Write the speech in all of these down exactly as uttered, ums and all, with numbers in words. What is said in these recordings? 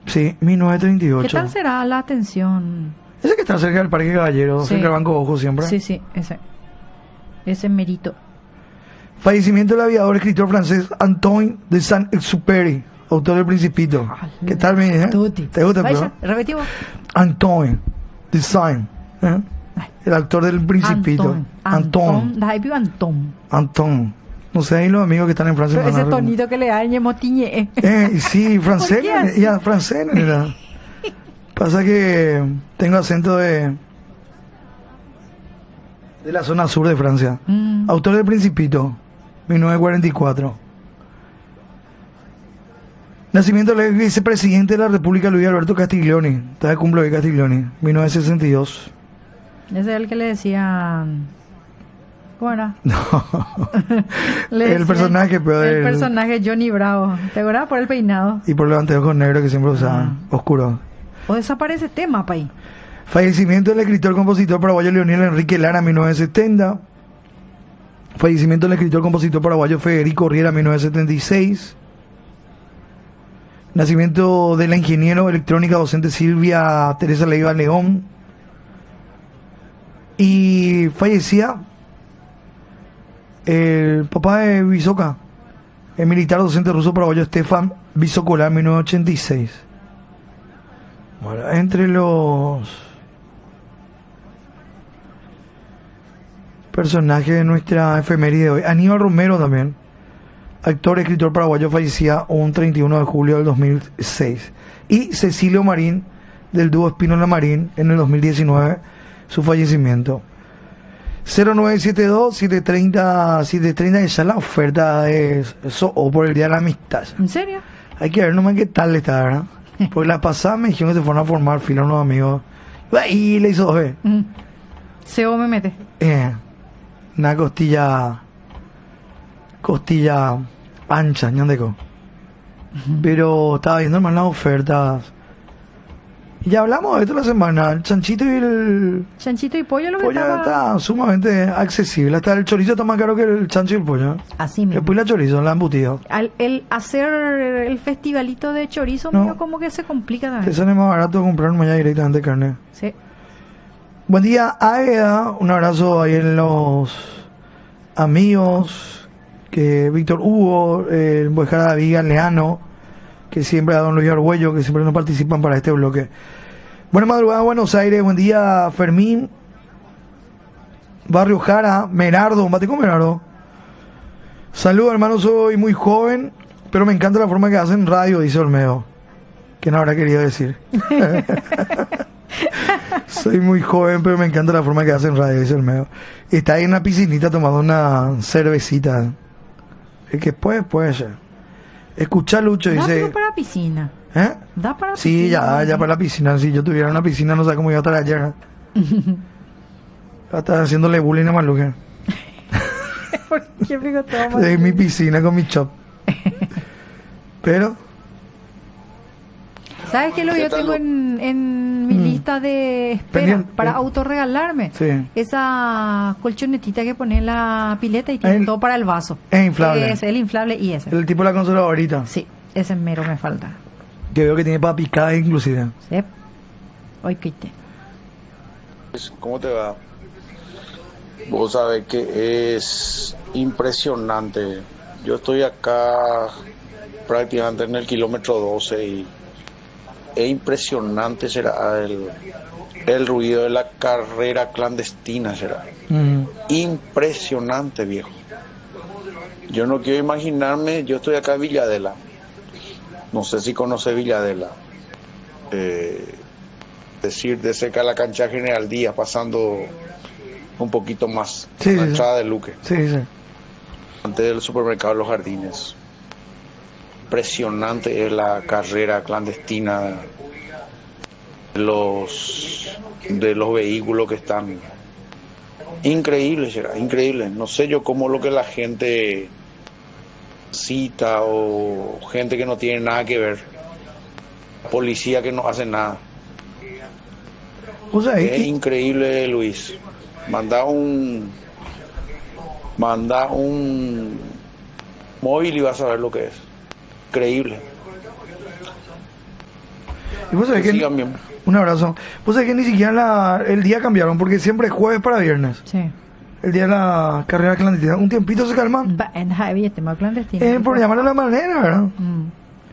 Sí, mil novecientos treinta y ocho. ¿Qué tal será la atención? Ese que está cerca del Parque Caballero, Sí. cerca del Banco Ojo siempre. Sí, sí, ese. Ese merito. Fallecimiento del aviador escritor francés Antoine de Saint-Exupéry, autor del Principito. Ah, ¿Qué tal, mi hija? Tuti. ¿Te gusta? Vaya, pero? repetimos. Antoine de Saint, ¿eh? El actor del Principito. Antón. Antón. Antón. Antón. No sé, ahí los amigos que están en Francia. Pero ese van a- tonito que le da el motiñe. Eh, sí, francés. ¿Por qué así? Ya, francés, ¿verdad? Pasa que tengo acento de de la zona sur de Francia. Mm. Autor del Principito, mil novecientos cuarenta y cuatro. Nacimiento del vicepresidente de la República, Luis Alberto Castiglioni. Está de cumple de Castiglioni, mil novecientos sesenta y dos. Ese es el que le decían. ¿Cómo era? No. Le El decían- personaje, pero El el- personaje Johnny Bravo. ¿Te acuerdas? Por el peinado. Y por los anteojos negros que siempre usaban, oscuros. O desaparece tema, pay. Fallecimiento del escritor compositor paraguayo Leonel Enrique Lara, mil novecientos setenta. Fallecimiento del escritor compositor paraguayo Federico Riera, mil novecientos setenta y seis. Nacimiento de la ingeniero electrónica docente Silvia Teresa Leiva León. Y fallecía el papá de Bisoca, el militar docente ruso paraguayo Stefan Bisokolar, mil novecientos ochenta y seis. Bueno, entre los personajes de nuestra efeméride de hoy, Aníbal Romero también, actor, escritor paraguayo, fallecía un treinta y uno de julio del dos mil seis. Y Cecilio Marín, del dúo Espínola Marín, en el dos mil diecinueve, su fallecimiento. cero nueve siete dos, siete tres cero, siete tres cero, esa es la oferta de eso, o por el Día de la Amistad. ¿En serio? Hay que ver nomás qué tal está, ¿verdad? Porque la pasada me dijeron que se fueron a formar fila unos amigos. Y le hizo dos veces. Mm. Seo me mete. Eh, una costilla costilla ancha, ñandeco. Pero estaba viendo más las ofertas. Y ya hablamos de esto la semana. El chanchito y el Chanchito y pollo lo que pollo estaba... está sumamente accesible. Hasta el chorizo está más caro que el chancho y el pollo. Así mismo. Después la chorizo, la embutido. Al, el hacer el festivalito de chorizo No. mío como que se complica Te también. sale más barato comprarme ya directamente carne. Sí. Buen día, Aida. Un abrazo ahí en los amigos. Que Víctor Hugo, eh, el Buejara David Leano, que siempre a don Luis Argüello, que siempre no participan para este bloque. Buena madrugada, Buenos Aires. Buen día, Fermín. Barrio Jara, Merardo, bate con Merardo. Saludos, hermano, soy muy joven, pero me encanta la forma que hacen radio, dice Olmedo. ¿Qué no habrá querido decir? Soy muy joven, pero me encanta la forma que hacen radio, dice Olmedo. Está ahí en una piscinita tomando una cervecita. Es que puede, puede ser. Escucha Lucho, Da dice. pero para piscina. ¿Eh? Da para Sí, piscina. ya, ya para la piscina. Si yo tuviera una piscina, no sé cómo iba a estar ayer. ¿eh? Va a estar haciéndole bullying a Maluque. ¿Por qué digo todo mal? De mi piscina con mi chop. Pero, ¿Sabes qué? Lo ¿Qué yo tal, tengo lo- en, en mi Mm. lista de espera Pendiente. para autorregalarme. sí. Esa colchonetita que pone en la pileta y tiene El- todo para el vaso. Es inflable. Es el inflable y ese. El tipo de la consola ahorita. Sí, ese mero me falta. Que veo que tiene para picar inclusive. Sí. Hoy quité. ¿Cómo te va? Vos sabés que es impresionante. Yo estoy acá prácticamente en el kilómetro doce y es impresionante será el, el ruido de la carrera clandestina será. Mm. Impresionante, viejo. Yo no quiero imaginarme, yo estoy acá en Villadela. No sé si conoce Villadela. Eh, decir, de cerca de la cancha General Díaz, pasando un poquito más, Sí, la sí, sí. entrada de Luque, Sí, sí. antes del supermercado Los Jardines. Impresionante es la carrera clandestina de los, de los vehículos que están. Increíble, será, increíble. No sé yo cómo lo que la gente cita o gente que no tiene nada que ver. Policía que no hace nada. O sea, Es y- increíble, Luis. Manda un manda un móvil y vas a ver lo que es. Increíble. Y vos sabés Que que, sigan bien. un abrazo. Vos sabés que ni siquiera la, el día cambiaron, porque siempre es jueves para viernes. Sí. El día de la carrera clandestina. Un tiempito se calman. Va, en Javi, tema clandestino. Eh, por llamarlo de la manera, ¿verdad? Mm.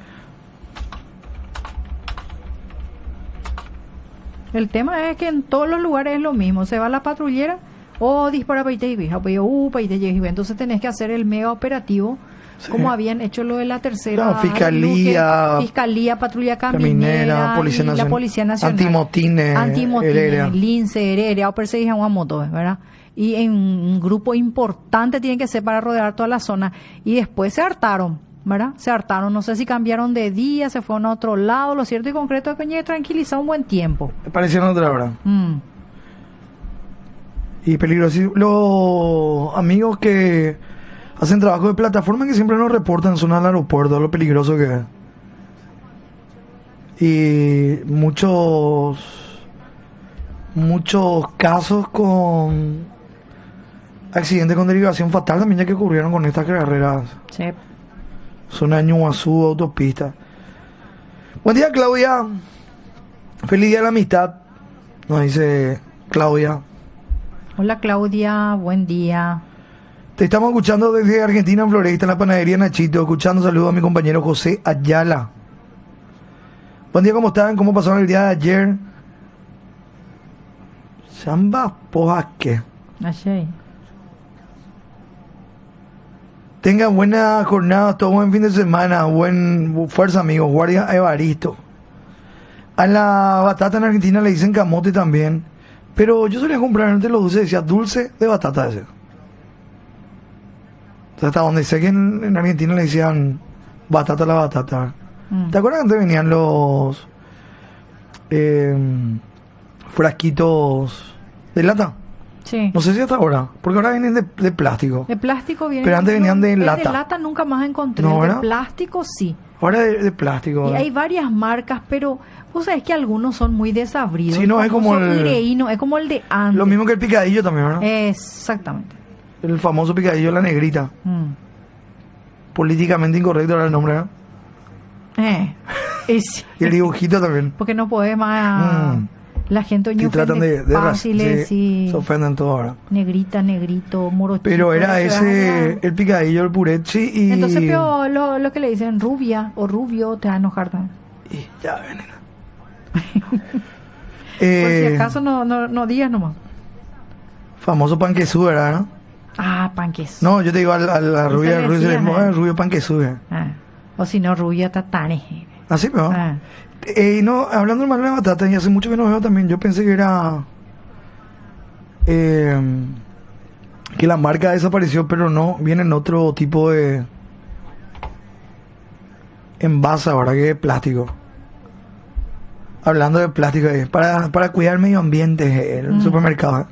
El tema es que en todos los lugares es lo mismo. Se va la patrullera o dispara para y uh, entonces tenés que hacer el mega operativo. Sí. Como habían hecho lo de la tercera. Claro, fiscalía, Luque, fiscalía, patrulla caminera, caminera, Policía y Nacional, la Policía Nacional. Antimotines, Antimotines, Heredia. lince, heredia, o perseguir a moto, ¿verdad? Y en un grupo importante tiene que ser para rodear toda la zona. Y después se hartaron, ¿verdad? Se hartaron, no sé si cambiaron de día, se fueron a otro lado. Lo cierto y concreto es que Peña tranquilizó un buen tiempo. Me parecieron otra hora. Mm. Y peligroso. Los amigos que hacen trabajo de plataforma que siempre nos reportan zona del aeropuerto, lo peligroso que es. Y muchos muchos casos con accidentes con derivación fatal también ya que ocurrieron con estas carreras. Sí. Zona de Ñuazú, autopista. Buen día, Claudia. Feliz día de la amistad, nos dice Claudia. Hola Claudia, buen día. Te estamos escuchando desde Argentina, en Floresta, en la panadería Nachito. Escuchando, saludos a mi compañero José Ayala. Buen día, ¿cómo están? ¿Cómo pasaron el día de ayer? Samba Pojaque. Así. Tengan buena jornada, todo buen fin de semana. Buen fuerza, amigos. Guardia Evaristo. A la batata en Argentina le dicen camote también. Pero yo solía comprar antes los dulces, decía dulce de batata ese. Hasta donde sé que en, en Argentina le decían batata a la batata. Mm. ¿Te acuerdas que antes venían los eh, frasquitos de lata? Sí. No sé si hasta ahora, porque ahora vienen de, de plástico. De plástico vienen. Pero antes venían de el lata. De lata nunca más encontré. No, de ¿verdad? plástico sí. Ahora de, de plástico. Y ¿verdad? hay varias marcas, pero vos sabés que algunos son muy desabridos. Sí, no, es como el Ireíno, es como el de antes. Lo mismo que el picadillo también, ¿verdad? Exactamente. El famoso picadillo de la negrita. Mm. Políticamente incorrecto era el nombre, ¿verdad? Eh. Es, y el dibujito también. Porque no podés más. Mm. La gente que tratan de, de fáciles sí, y se ofenden todo ahora. Negrita, negrito, morochito. Pero era ese, el picadillo, el puré, sí, y... Entonces pero lo, lo que le dicen rubia o rubio te va a enojar también. Y ya ven. eh, Por si eh, acaso no, no, no digas nomás. Famoso panquezú, ¿verdad? ¿No? Ah, panquezú. No, yo te digo a la, a la rubia, el rubio, eh. rubio panquezú. Eh. Ah. O si no, rubia tatane. Así, ¿no? Ah. Eh, no, hablando mal de la batata, y hace mucho que no veo también, yo pensé que era eh, que la marca desapareció, pero no, viene en otro tipo de envase ahora que es plástico. Hablando de plástico, eh, para, para cuidar el medio ambiente eh, el mm. supermercado.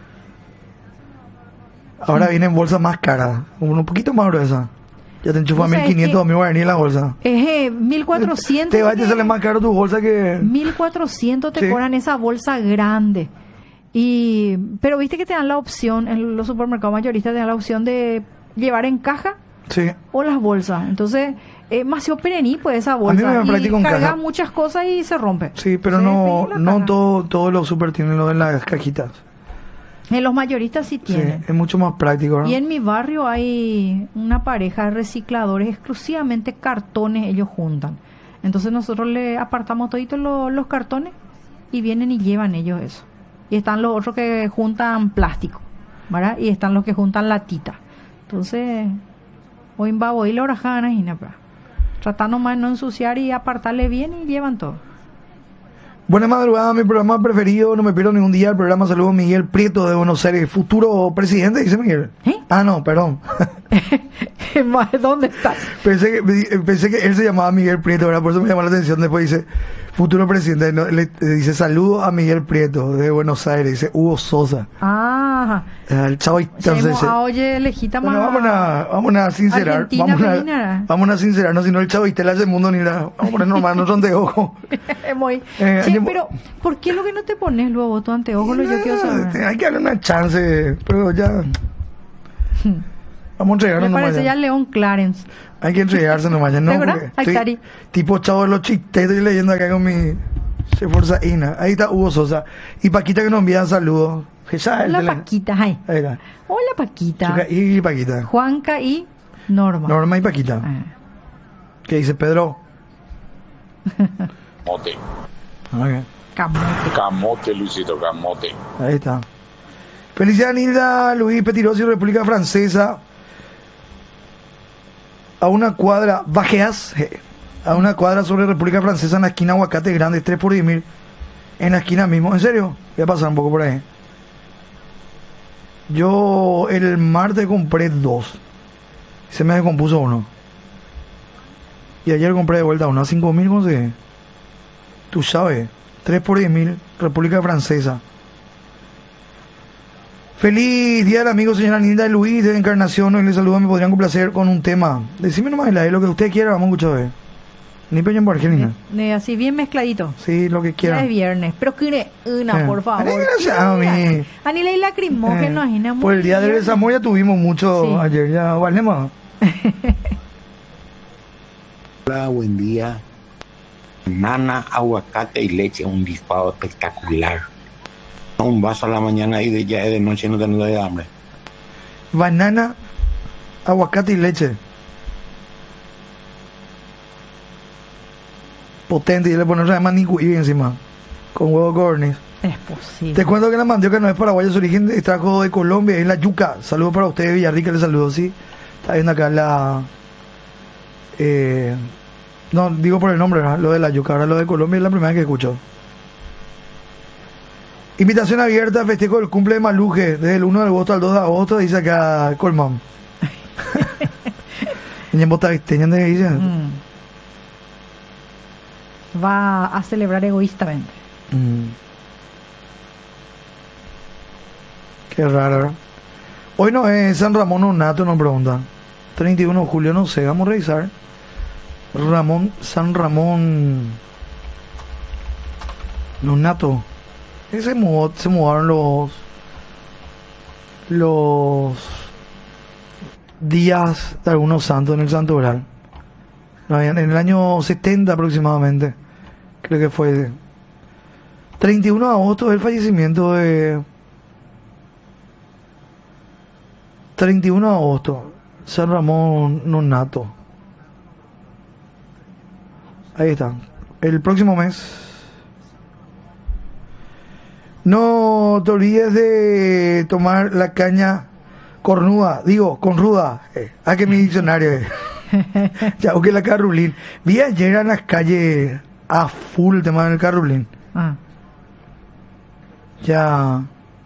Ahora sí. Viene en bolsas más caras, un poquito más gruesas. Ya te enchufas mil quinientos, mil guaraní en la bolsa. Eh, mil cuatrocientos. Te va a te sale más caro tu bolsa que... mil cuatrocientos te sí. cobran esa bolsa grande. Y pero viste que te dan la opción, en los supermercados mayoristas te dan la opción de llevar en caja sí. o las bolsas. Entonces, es demasiado perení pues esa bolsa. A mí me y carga muchas cosas y se rompe. Sí, pero se no no todo, todos los super tienen lo de las cajitas. En los mayoristas sí tienen. Sí, es mucho más práctico, ¿no? Y en mi barrio hay una pareja de recicladores, exclusivamente cartones ellos juntan. Entonces nosotros le apartamos toditos los, los cartones y vienen y llevan ellos eso. Y están los otros que juntan plástico, ¿verdad? Y están los que juntan latita. Entonces, hoy en Babo y la orajana y nada. Tratan nomás de no ensuciar y apartarle bien y llevan todo. Buenas madrugadas, mi programa preferido, no me pierdo ningún día el programa. Saludos Miguel Prieto de Buenos Aires, futuro presidente, dice Miguel. ¿Eh? Ah, no, perdón. ¿Dónde estás? Pensé que, pensé que él se llamaba Miguel Prieto, ¿verdad? Por eso me llamó la atención. Después dice, futuro presidente, no, le, le dice saludos a Miguel Prieto de Buenos Aires, dice Hugo Sosa. Ah. El chavo entonces. Oye, legítimo. Bueno, vamos a, vamos a sincerar. Argentina, vamos, a, vamos a sincerarnos, si no el chavo y telas del mundo ni nada. Vamos a poner normal, no son de ojo. Muy. Eh, sí, pero ¿por qué lo que no te pones luego tu anteojo? Lo yo quiero saber. Hay que darle una chance, pero ya. Vamos a entregarnos Me nomás. parece Ya. ya León Clarence. Hay que entregarse nomás. Ya no, ¿Te acuerdas? porque Ay, estoy Cari. tipo chavo de los chistes, estoy leyendo acá con mi Forza Ina. Ahí está Hugo Sosa. Y Paquita que nos envía saludos. Ya, el Hola de la- Paquita, ay. Ahí está. Hola Paquita. Chuca- Y Paquita. Juanca y Norma. Norma y Paquita. Ah. ¿Qué dice Pedro? Camote, Ok. Camote. camote, Luisito, camote. Ahí está. Felicidades, Nilda Luis Petirosi, República Francesa. A una cuadra, Bajeas, eh, a una cuadra sobre República Francesa en la esquina Aguacate Grande, tres por diez mil. En la esquina mismo. ¿En serio? Voy a pasar un poco por ahí. Yo el martes compré dos. Se me descompuso uno. Y ayer compré de vuelta uno a cinco mil, ¿cómo se? Tú sabes. tres por diez mil, República Francesa. Feliz día del amigo, señora Nilda Luis de Encarnación. Hoy les saludo, me podrían complacer con un tema. Decime nomás, Elaí, lo que usted quiera, vamos a escuchar. A ver. Ni peñón por Argelina. Eh, así bien mezcladito. Sí, lo que Ya quiera. es viernes, pero quiere una, Eh. por favor. Ay, gracias a mí. Anila y lacrimógeno, Eh, imagina, muy Por el día del viernes. desamor ya tuvimos mucho Sí. ayer, ya valemos. Hola, buen día. Banana, aguacate y leche, un licuado espectacular. Un vaso a la mañana y de ya es de noche no te da hambre. Banana, aguacate y leche. Potente, y le ponemos además nicuí encima. Con huevo corniz. Es posible. Te cuento que la mandioca no es paraguaya, su origen extrajo de Colombia, es la yuca. Saludos para ustedes, Villarrica, les saludo, sí. Está viendo acá la... Eh, no, digo por el nombre, ¿verdad? Lo de la yuca. Ahora lo de Colombia es la primera vez que escucho. Invitación abierta, festejo del cumple de Maluje, desde el uno de agosto al dos de agosto, dice acá Colman. ¿En bota visteña de dice? Mm. Va a celebrar egoístamente. Mm. Qué raro, ¿verdad? Hoy no es San Ramón Nonato, nos preguntan. treinta y uno de julio, no sé, vamos a revisar. Ramón, San Ramón Nonato. Eh, Se, mudó, se mudaron los los días de algunos santos en el santoral. No, habían- En el año setenta aproximadamente, creo que fue treinta y uno de agosto el fallecimiento de treinta y uno de agosto, San Ramón Nonato. Ahí está. El próximo mes. No te olvides de tomar la caña cornuda, digo, con ruda. Eh, a que mi diccionario es. Ya, ok, la carrulín. Vi ayer en las calles a full el tema del carrulín. Ah. Ya.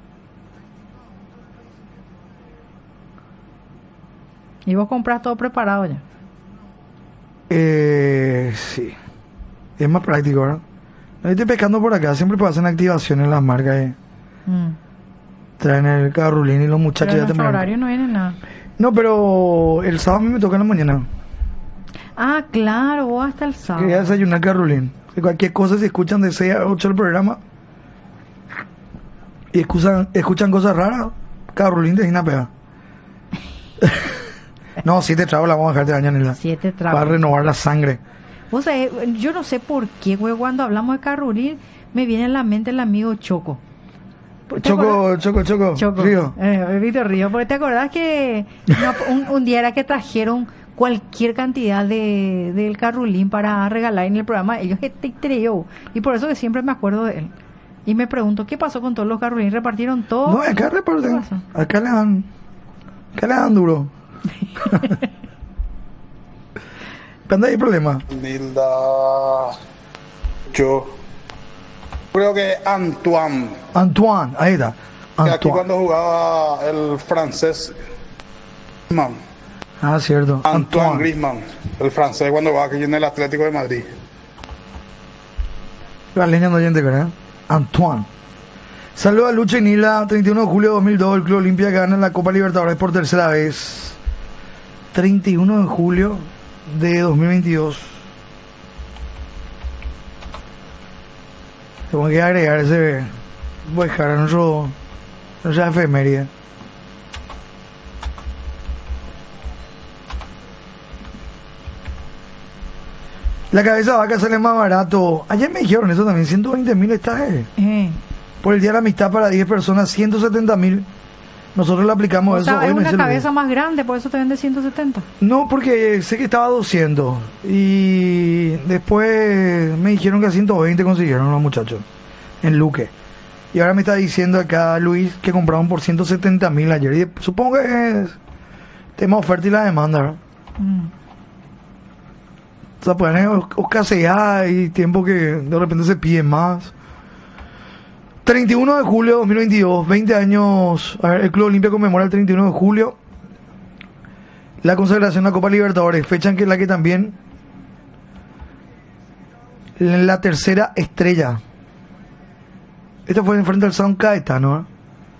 Y vos compras todo preparado ya. Eh, sí. Es más práctico, ¿verdad? No estoy pescando por acá, siempre pasan activaciones en las marcas. Eh. Mm. Traen el carrulín y los muchachos Pero ya en te nuestro miran. horario no viene nada. No, pero el sábado a mí me toca en la mañana. Ah, claro, vos hasta el sábado. Quería desayunar carrulín. Que cualquier cosa, si escuchan de seis a ocho el programa y escuchan, escuchan cosas raras, carrulín de Gina pega. No, siete tragos la vamos a dejar de dañar en la. Siete tragos. Para renovar la sangre. Vos sabés, yo no sé por qué, güey, cuando hablamos de carrulín, me viene a la mente el amigo Choco. ¿Te Choco, acordás? choco, choco, Choco. Río. Eh, Víctor Río, porque te acordás que una- un, un día era que trajeron cualquier cantidad de del carrulín para regalar en el programa, ellos te creyó, y por eso que siempre me acuerdo de él. Y me pregunto, ¿qué pasó con todos los carrulín? ¿Repartieron todo? No, acá ¿Qué reparten. pasó? Acá le dan. Acá le dan duro. ¿Cuándo hay problema? Nilda, yo creo que Antoine, Antoine, ahí está. que aquí Antoine. cuando jugaba el francés Griezmann, Ah, cierto. Antoine Griezmann, el francés cuando jugaba aquí en el Atlético de Madrid. La leña no oyente, ¿verdad? Antoine. Saludos a Lucha y Nila, treinta y uno de julio de dos mil dos, el Club Olimpia gana la Copa Libertadores por tercera vez. treinta y uno de julio de dos mil veintidós. Tengo que agregar ese... Voy a dejar a nuestro... nuestra efeméride. La cabeza de vaca sale más barato. Ayer me dijeron eso también, ciento veinte mil estajes. Eh. Por el Día de la Amistad para diez personas, ciento setenta mil. Nosotros le aplicamos O eso. sea, hoy es no una hice lo cabeza mismo. más grande, por eso te vende ciento setenta. No, porque sé que estaba a doscientos. Y después me dijeron que a ciento veinte consiguieron los muchachos. En Luque. Y ahora me está diciendo acá Luis que compraron por ciento setenta mil ayer. Y supongo que es tema oferta y la demanda, ¿verdad? Mm. O sea, pueden escasear y tiempo que de repente se pide más. treinta y uno de julio de dos mil veintidós, veinte años. A ver, el Club Olimpia conmemora el treinta y uno de julio la consagración de la Copa Libertadores, fecha en que la que también la tercera estrella. Esta fue en frente al San Caetano, ¿eh?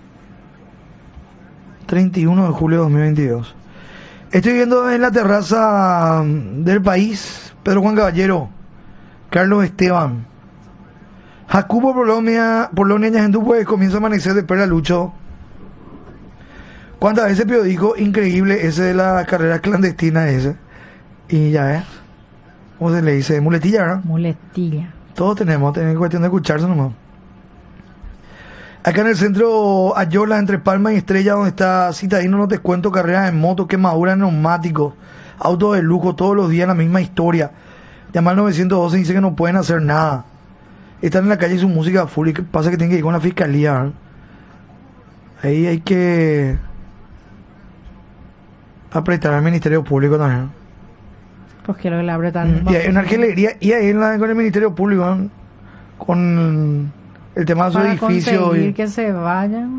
treinta y uno de julio de dos mil veintidós. Estoy viendo en la terraza del País Pedro Juan Caballero, Carlos Esteban, Jacobo Polonia, Polonia Ñajendú, pues comienza a amanecer de Perla Lucho. ¿Cuántas veces periódico increíble ese de la carrera clandestina ese? Y ya ves, ¿cómo se le dice? Muletilla, ¿verdad? Muletilla. Todos tenemos, tenemos cuestión de escucharse nomás. Acá en el centro Ayola, entre Palma y Estrella, donde está Citadino, no te cuento, carreras en moto, quemaduras, neumáticos, autos de lujo, todos los días la misma historia. Llama al nueve doce y dice que no pueden hacer nada. Están en la calle y su música full, y que pasa que tienen que ir con la fiscalía, ¿eh? Ahí hay que apretar al Ministerio Público también. Pues que lo que le apretan. Mm, y hay una arquelería, y ahí en la, con el Ministerio Público, ¿eh? Con el tema de su para edificio. conseguir Y... que se vayan.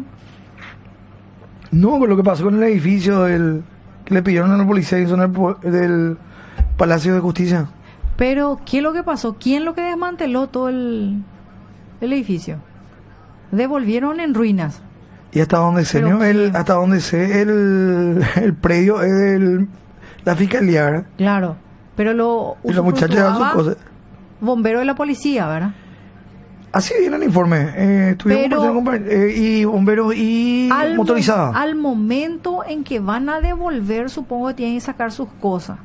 No, con lo que pasó con el edificio del, que le pidieron a la policía y zona del Palacio de Justicia. Pero, ¿qué es lo que pasó? ¿Quién lo que desmanteló todo el, el edificio? Devolvieron en ruinas. Y hasta donde sé, Pero ¿no? el, ¿quién? hasta donde sé el, el predio es de la fiscalía, ¿verdad? Claro. Pero lo Y los muchachos llevan sus usufructuaba cosas. bombero de la policía, ¿verdad? Así viene el informe. Eh, estuvimos Pero- compartiendo con- eh, y bomberos y Al, mo- motorizada. al momento en que van a devolver, supongo que tienen que sacar sus cosas.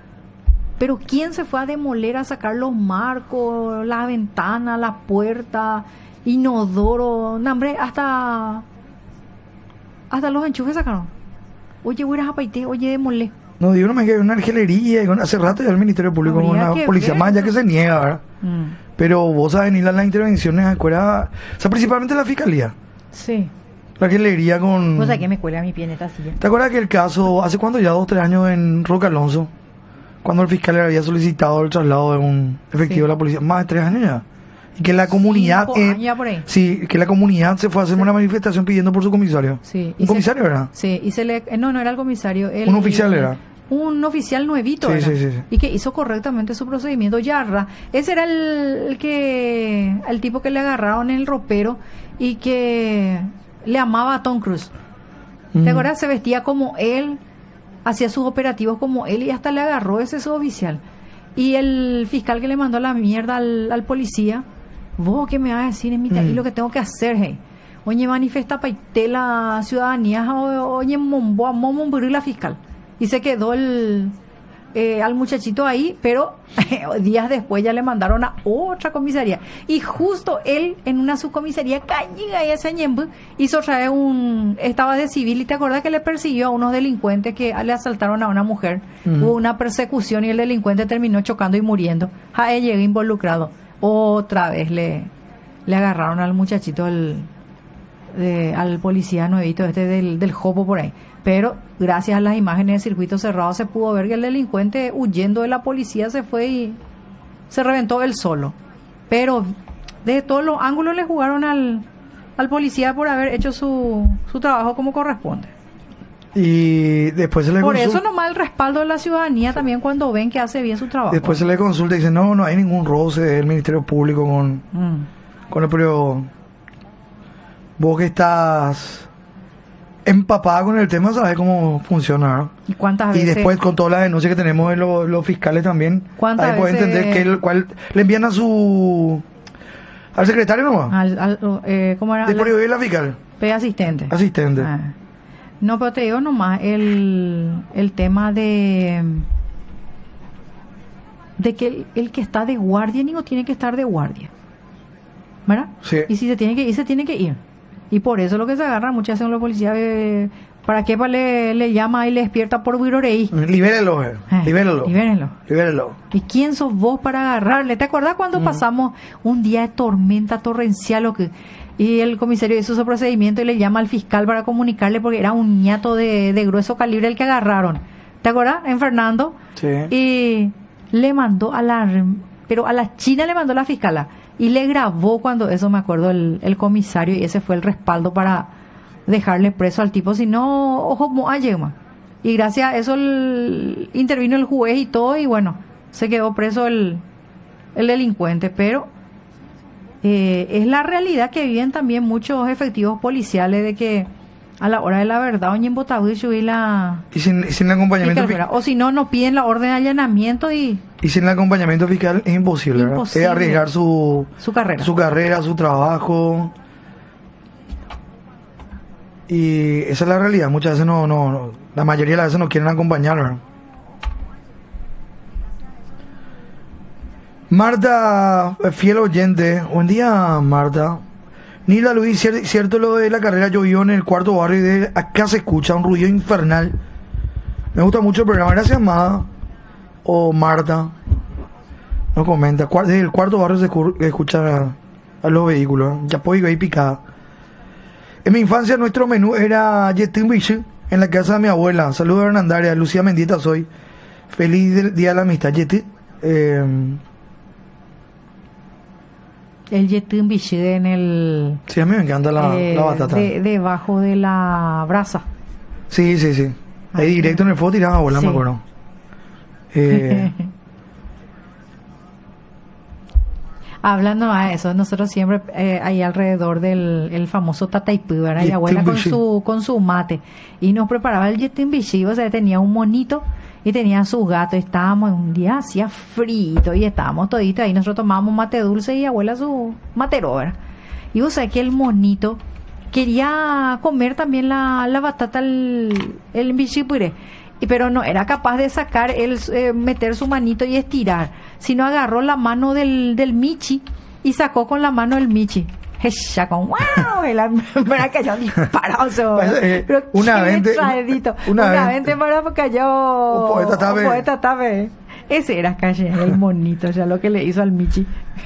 Pero ¿quién se fue a demoler a sacar los marcos, la ventana, la puerta, inodoro? No, hombre, hasta hasta los enchufes sacaron. Oye, voy a ir a Paité, oye, demolé. No, digo, no me quedé una argelería y con, hace rato ya el Ministerio Público con Habría la que policía, ver más ya eso. que se niega, ¿verdad? Mm, Pero vos sabes venir a las intervenciones a escuela, o sea, principalmente la fiscalía, sí. la argelería con... O sea, que me cuele a mi pie en esta silla. ¿Te acuerdas que el caso, hace cuánto ya, dos, tres años en Roque Alonso, cuando el fiscal le había solicitado el traslado de un efectivo Sí. de la policía, más de tres años ya, y que la comunidad, Cinco eh, años ya por ahí. sí, que la comunidad se fue a hacer una manifestación pidiendo por su comisario, Sí. Y un se- comisario, ¿verdad? Sí, y se le... eh, No, no era el comisario. el- Un oficial era. Un oficial nuevito, Sí, era. sí, sí, sí. Y que hizo correctamente su procedimiento. Yarra, ese era el, el que... El tipo que le agarraron en el ropero y que le amaba a Tom Cruise. ¿Te Mm. acuerdas? Se vestía como él, hacía sus operativos como él y hasta le agarró ese suboficial. Y el fiscal que le mandó la mierda al, al policía, vos qué me vas a decir en mi Mm. y lo que tengo que hacer, hey. Oye, manifiesta paité la ciudadanía, o- oye, mombo, mombo, la fiscal. Y se quedó el eh, al muchachito ahí, pero días después ya le mandaron a otra comisaría. Y justo él, en una subcomisaría, cañiga y ese ñembu, hizo otra vez un... Estaba de civil y te acuerdas que le persiguió a unos delincuentes que le asaltaron a una mujer. Ujú. Hubo una persecución y el delincuente terminó chocando y muriendo. A él llegó involucrado. Otra vez le, le agarraron al muchachito, el, de- al policía nuevito este del, del Jopo por ahí. Pero gracias a las imágenes del circuito cerrado se pudo ver que el delincuente, huyendo de la policía, se fue y se reventó él solo. Pero de todos los ángulos le jugaron al, al policía por haber hecho su, su trabajo como corresponde. Y después se le Por consul- eso nomás el respaldo de la ciudadanía también cuando ven que hace bien su trabajo. después se le consulta y dice, no, no hay ningún roce del Ministerio Público con, Mm. con el pero vos que estás empapada con el tema, sabes cómo funciona, ¿no? ¿Y cuántas Y veces? después con todas las denuncias que tenemos de los, los fiscales también, ¿Cuántas ahí puedes veces- entender que el cual le envían a su al secretario nomás, Al, al- eh, ¿Cómo era? de Al- por ahí la fiscal, P asistente. asistente. Ah. No, pero te digo nomás el, el tema de de que el, el que está de guardia ni no tiene que estar de guardia, ¿verdad? Sí. Y si se tiene que ir, se tiene que ir. Y por eso lo que se agarra muchas veces los policías, eh, ¿para qué pa le, le llama y le despierta por viroreí? Libérelo, eh. Eh, libérelo. libérenlo. Libérelo. ¿Y quién sos vos para agarrarle? ¿Te acordás cuando Mm. pasamos un día de tormenta torrencial o que, y el comisario hizo su procedimiento y le llama al fiscal para comunicarle porque era un ñato de, de grueso calibre el que agarraron? ¿Te acordás? En Fernando. Sí. Y le mandó a la, pero a la China le mandó la fiscala y le grabó cuando eso, me acuerdo, el, el comisario, y ese fue el respaldo para dejarle preso al tipo, si no, ojo, mo ayema. Y gracias a eso el, intervino el juez y todo, y bueno, se quedó preso el, el delincuente, pero eh, es la realidad que viven también muchos efectivos policiales, de que a la hora de la verdad, oñen botabucho y la... Y sin, y sin acompañamiento fiscal, fiscal. o si no, no piden la orden de allanamiento y Y sin el acompañamiento fiscal es imposible, ¿verdad? Imposible. Es arriesgar su, su carrera. su carrera, su trabajo. Y esa es la realidad. Muchas veces no, no, no- la mayoría de las veces no quieren acompañar, ¿verdad? Marta, fiel oyente. Buen día, Marta. Nilda Luis, cier- cierto lo de la carrera, llovió en el cuarto barrio y de acá se escucha un ruido infernal. Me gusta mucho el programa. Gracias, Amada. O Marta. Nos comenta. Cuar- Desde el cuarto barrio se escu- escucha a, a los vehículos. Ya puedo ir ahí picada. En mi infancia nuestro menú era Yetín Bichu en la casa de mi abuela. Saludos a Hernandaria. Lucía Mendita soy. Feliz del Día de la Amistad. Yeti. Eh, el yetín bichide en el... sí, a mí me encanta la, eh, la batata. de- debajo de la brasa. Sí, sí, sí. Ahí Ah, directo en el foto tiraba abuela, sí. me acuerdo. Eh, Hablando de eso, nosotros siempre eh, ahí alrededor del el famoso tataipú, ¿verdad? Y Yetín abuela con bichí. su con su mate, y nos preparaba el yetín bichí, o sea, tenía un monito y tenía sus gatos. Estábamos un día, hacía frito y estábamos toditos ahí, nosotros tomábamos mate dulce y abuela su matero, ¿verdad? Y vos sabés que el monito quería comer también la, la batata, el, el bichipuré, y pero no era capaz de sacar, el, eh, meter su manito y estirar, sino agarró la mano del, del Michi y sacó con la mano el Michi. Ella con wow, y la verdad que yo disparado, Eh, pero una qué vente- traedito, una una, vente- vente para porque yo Un poeta tabe. un poeta tabe. Ese era calle, el monito, ya lo que le hizo al Michi.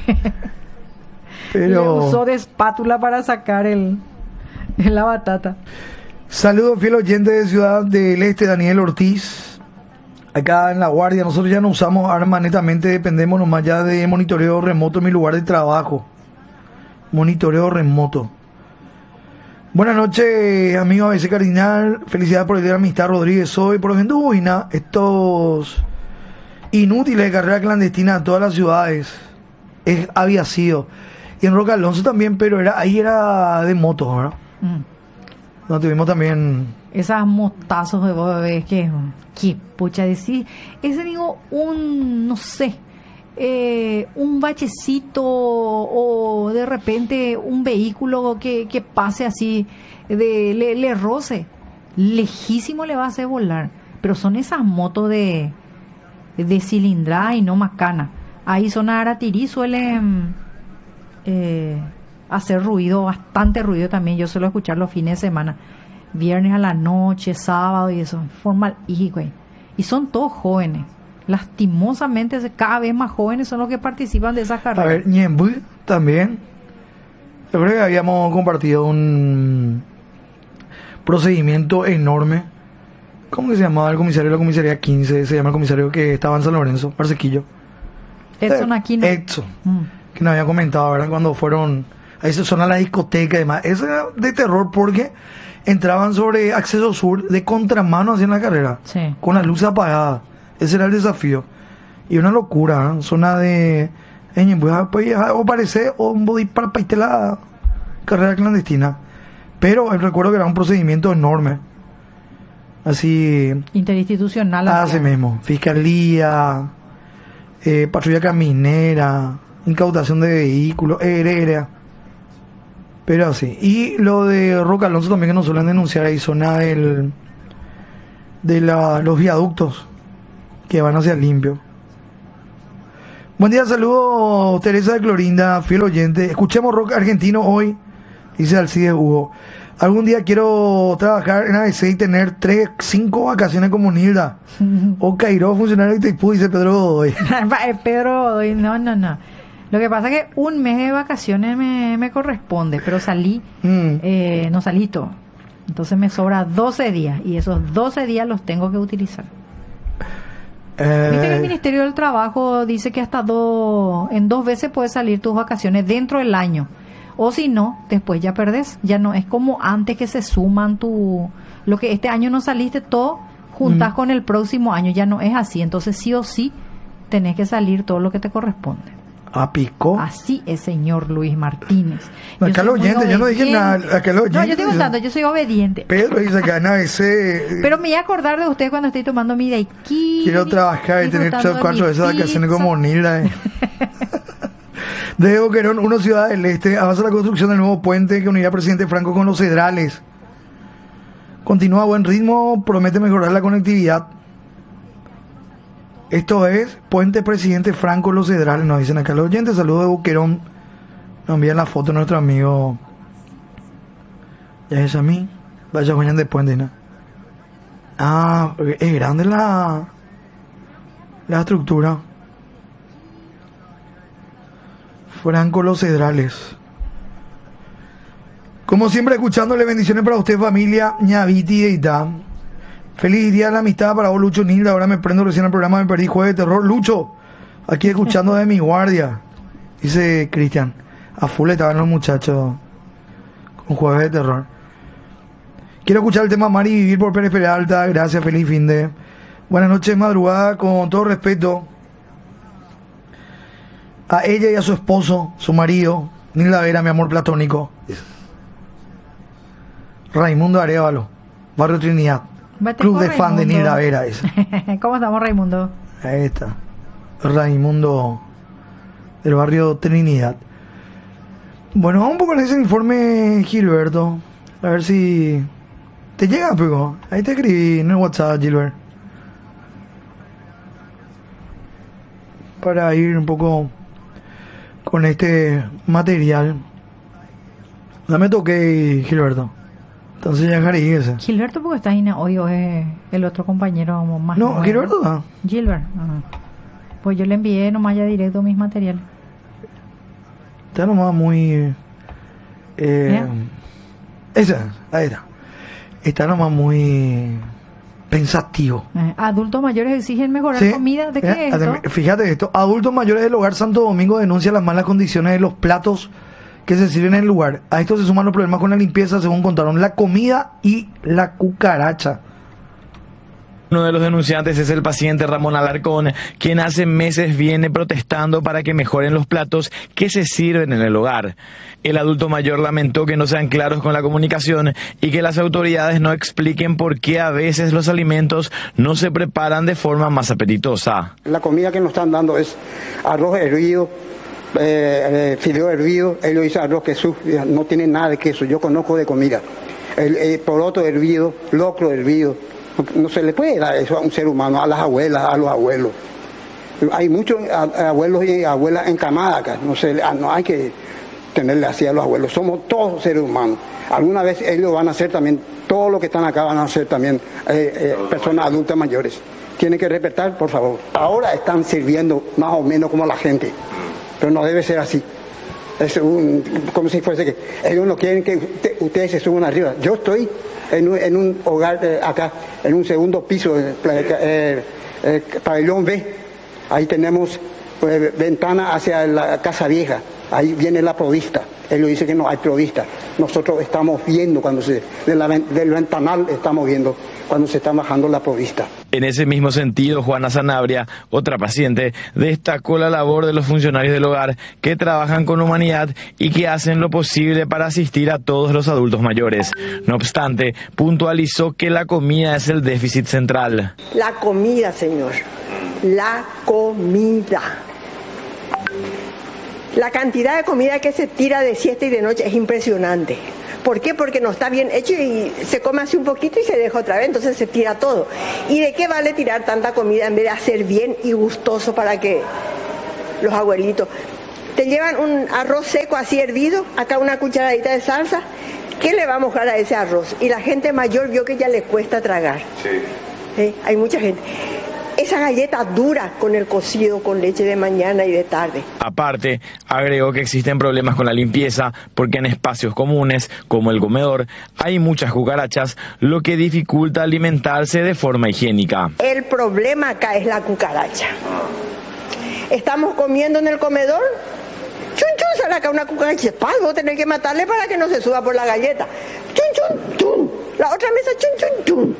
pero Le usó de espátula para sacar el, la batata. saludos, fiel oyente de Ciudad del Este, Daniel Ortiz. Acá en La Guardia, nosotros ya no usamos armas, netamente dependemos nomás ya de monitoreo remoto en mi lugar de trabajo. Monitoreo remoto. Buenas noches, amigo A B C Cardinal. Felicidades por el Día de la Amistad, Rodríguez. Hoy, por ejemplo, estos inútiles de carrera clandestina a todas las ciudades. Es, había sido. Y en Roca Alonso también, pero era ahí era de motos, ¿verdad? Mm. No tuvimos también. Esas motazos de vos ves que, que pucha decir, ese digo un, no sé, eh, un bachecito o de repente un vehículo que, que pase así, de, le, le roce, lejísimo le va a hacer volar, pero son esas motos de, de cilindrada y no macana. Ahí zona Aratirí suelen eh, hacer ruido, bastante ruido también. Yo suelo escuchar los fines de semana, viernes a la noche, sábado y eso, formal y güey. Y son todos jóvenes. Lastimosamente, cada vez más jóvenes son los que participan de esas A carreras. ver, Ñembuy también. Yo creo que habíamos compartido un procedimiento enorme. ¿Cómo que se llamaba el comisario de la comisaría quince? Se llama el comisario que estaba en San Lorenzo, Marsequillo. Edson Aquino. Edson, Mm. que nos había comentado, ¿verdad? Cuando fueron, ahí se suena la discoteca y demás. Eso era de terror porque entraban sobre acceso sur de contramano hacia la carrera, Sí. con las luces apagadas. Ese era el desafío. Y una locura, ¿eh? Zona de... eh, pues, pues, o parece o un body para para irte la carrera clandestina. Pero recuerdo que era un procedimiento enorme. Así... Interinstitucional. Así hacían. mismo, fiscalía, eh, patrulla caminera, incautación de vehículos, aérea, pero así. Y lo de Roca Alonso también, que nos suelen denunciar ahí, zona del, de la, los viaductos que van hacia limpio. Buen día, saludos Teresa de Clorinda, fiel oyente. Escuchemos rock argentino hoy, dice Alcides Hugo. Algún día quiero trabajar en A B C y tener tres, cinco vacaciones como Nilda. O Cairo, funcionario de Itaipú, dice Pedro Godoy. Pedro Godoy, no, no, no. Lo que pasa es que un mes de vacaciones me, me corresponde, pero salí, mm. eh, no salí todo. Entonces me sobra doce días y esos doce días los tengo que utilizar. Eh... Viste que el Ministerio del Trabajo dice que hasta dos, en dos veces puedes salir tus vacaciones dentro del año. O si no, después ya perdés. Ya no es como antes que se suman tu... Lo que este año no saliste todo, juntás mm. con el próximo año. Ya no es así. Entonces sí o sí tenés que salir todo lo que te corresponde. ¿A pico? Así es, señor Luis Martínez. Acá lo oyente, yo no dije nada. Acá lo oyente, no, yo estoy contando, yo soy obediente. Pedro dice que a ese... Pero me voy a acordar de usted cuando estoy tomando mi daiquiri. Quiero trabajar y tener cuatro de esas vacaciones como Nilda. Eh. De Boquerón, uno Ciudad del Este, avanza la construcción del nuevo puente que unirá al presidente Franco con los Cedrales. Continúa a buen ritmo, promete mejorar la conectividad. Esto es Puente Presidente Franco Los Cedrales, nos dicen acá los oyentes. Saludos de Boquerón. Nos envían la foto nuestro amigo. Ya es a mí. Vaya mañana de puente, ¿no? Ah, es grande la la estructura. Franco Los Cedrales. Como siempre, escuchándole, bendiciones para usted, familia Ñaviti y Ita. Feliz día de la amistad para vos, Lucho Nilda. Ahora me prendo recién al programa, me perdí Jueves de Terror. Lucho, aquí escuchando de mi guardia, dice Cristian. A full estaban los muchachos con Jueves de Terror. Quiero escuchar el tema Mari Vivir por Pérez Peralta. Gracias, feliz fin de. Buenas noches, madrugada, con todo respeto a ella y a su esposo, su marido, Nilda Vera, mi amor platónico. Raimundo Arevalo, Barrio Trinidad, Club de Fan de Nilda Vera. Ese. ¿Cómo estamos, Raimundo? Ahí está, Raimundo del Barrio Trinidad. Bueno, vamos un poco con ese informe, Gilberto. A ver si te llega, pero ahí te escribí en el WhatsApp, Gilbert, para ir un poco con este material. No me toqué, Gilberto. Entonces ya dejaré ese. Gilberto, porque está ahí hoy o es el otro compañero más. No, nuevo. Gilberto no. Gilbert. Uh-huh. Pues yo le envié nomás ya directo mis materiales. Está nomás muy... Eh, esa, ahí está. Está nomás muy pensativo. Eh, adultos mayores exigen mejorar ¿Sí? comida. ¿De qué eh, es esto? Fíjate esto. Adultos mayores del hogar Santo Domingo denuncian las malas condiciones de los platos que se sirven en el lugar. A esto se suman los problemas con la limpieza, según contaron, la comida y la cucaracha. Uno de los denunciantes es el paciente Ramón Alarcón, quien hace meses viene protestando para que mejoren los platos que se sirven en el hogar. El adulto mayor lamentó que no sean claros con la comunicación y que las autoridades no expliquen por qué a veces los alimentos no se preparan de forma más apetitosa. La comida que nos están dando es arroz hervido, eh, eh, fideo hervido, él lo dice arroz queso, no tiene nada de queso, yo conozco de comida. El, el poroto hervido, locro hervido. No se le puede dar eso a un ser humano, a las abuelas, a los abuelos. Hay muchos abuelos y abuelas encamadas acá, no, se, no hay que tenerle así a los abuelos, somos todos seres humanos. Alguna vez ellos van a ser también, todos los que están acá van a ser también eh, eh, personas adultas mayores. Tienen que respetar, por favor. Ahora están sirviendo más o menos como la gente, pero no debe ser así. Es un, como si fuese que ellos no quieren que usted, ustedes se suban arriba. Yo estoy en un, en un hogar eh, acá, en un segundo piso, eh, eh, eh, pabellón B. Ahí tenemos eh, ventana hacia la casa vieja. Ahí viene la provista. Él dice que no hay provista. Nosotros estamos viendo cuando se, de la, del ventanal estamos viendo cuando se está bajando la provista. En ese mismo sentido, Juana Sanabria, otra paciente, destacó la labor de los funcionarios del hogar que trabajan con humanidad y que hacen lo posible para asistir a todos los adultos mayores. No obstante, puntualizó que la comida es el déficit central. La comida, señor. La comida. La cantidad de comida que se tira de siesta y de noche es impresionante. ¿Por qué? Porque no está bien hecho y se come así un poquito y se deja otra vez, entonces se tira todo. ¿Y de qué vale tirar tanta comida en vez de hacer bien y gustoso para que los abuelitos. Te llevan un arroz seco así hervido, acá una cucharadita de salsa. ¿Qué le va a mojar a ese arroz? Y la gente mayor vio que ya le cuesta tragar. Sí. ¿Eh? Hay mucha gente. Esa galleta dura con el cocido con leche de mañana y de tarde. Aparte, agregó que existen problemas con la limpieza porque en espacios comunes, como el comedor, hay muchas cucarachas, lo que dificulta alimentarse de forma higiénica. El problema acá es la cucaracha. Estamos comiendo en el comedor, chun chun, sale acá una cucaracha, paz, vos tenés que matarle para que no se suba por la galleta. Chun chun, chun. La otra mesa, chun chun, chun.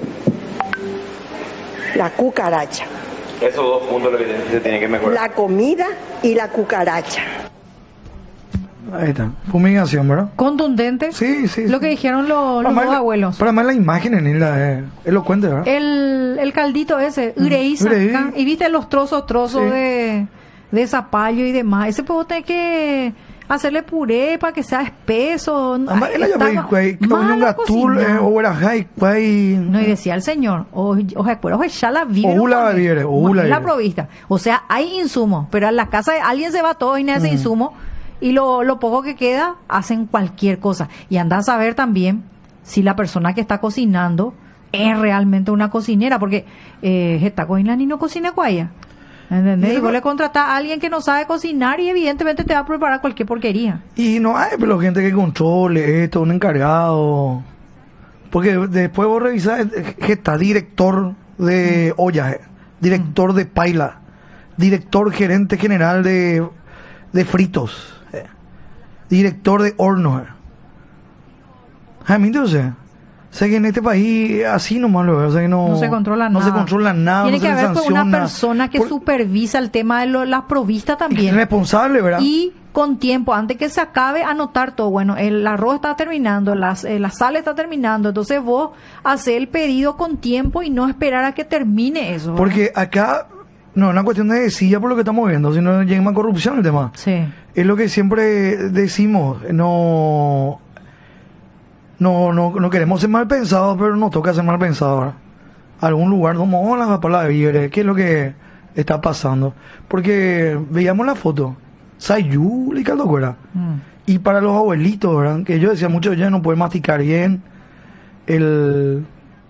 La cucaracha. Esos dos puntos lo que se tiene que mejorar. La comida y la cucaracha. Ahí está. Fumigación, ¿verdad? Contundente. Sí, sí. Lo que dijeron los, los Para dos más- abuelos. Para más la imagen en la eh, elocuente, ¿verdad? El, el caldito ese, ureiza, ureí. acá, y viste los trozos, trozos Sí. de, de zapallo y demás. Ese pues vos tenés que hacerle puré para que sea espeso. Ama Ay, ela ya está veio ma- quay que mala un gatul cocina. eh, o era hay quay No, y decía el señor, o o recuerdo, o ya la vive. O la vive, o la la vive. provista. O sea, hay insumos, pero en la casa de alguien se va todo y no ese Mm. insumo, y lo, lo poco que queda, hacen cualquier cosa. Y anda a saber también si la persona que está cocinando es realmente una cocinera, porque eh, está cocinando y no cocina cuaya. ¿Entendés? Y Y vos además- le contratás a alguien que no sabe cocinar y evidentemente te va a preparar cualquier porquería. y no hay pero gente que controle esto, un encargado. Porque después vos revisás eh, que está director de ollas, eh, director de paila, director gerente general de, de fritos, eh, director de hornos. eh. Ah, ¿me entiendes? O sea que en este país así nomás lo veo, o sea que no, No se controla no nada. se controla nada, Tiene no que se haber pues, una sanciona. persona que Por- supervisa el tema de lo- las provistas y también. responsable, ¿verdad? Y con tiempo, antes que se acabe, anotar todo. Bueno, el arroz está terminando, las, eh, la sal está terminando. Entonces vos hacer el pedido con tiempo y no esperar a que termine eso. ¿verdad? Porque acá no es una cuestión de decilla por lo que estamos viendo, sino llega más corrupción el tema. Sí. Es lo que siempre decimos, no no no, no queremos ser mal pensados, pero nos toca ser mal pensados. ¿verdad? Algún lugar donde vamos a la palabra de víveres, ¿qué es lo que está pasando? Porque veíamos la foto, Sayul y caldo cuera. Mm. Y para los abuelitos, ¿verdad? Que yo decía, muchos ya no pueden masticar bien el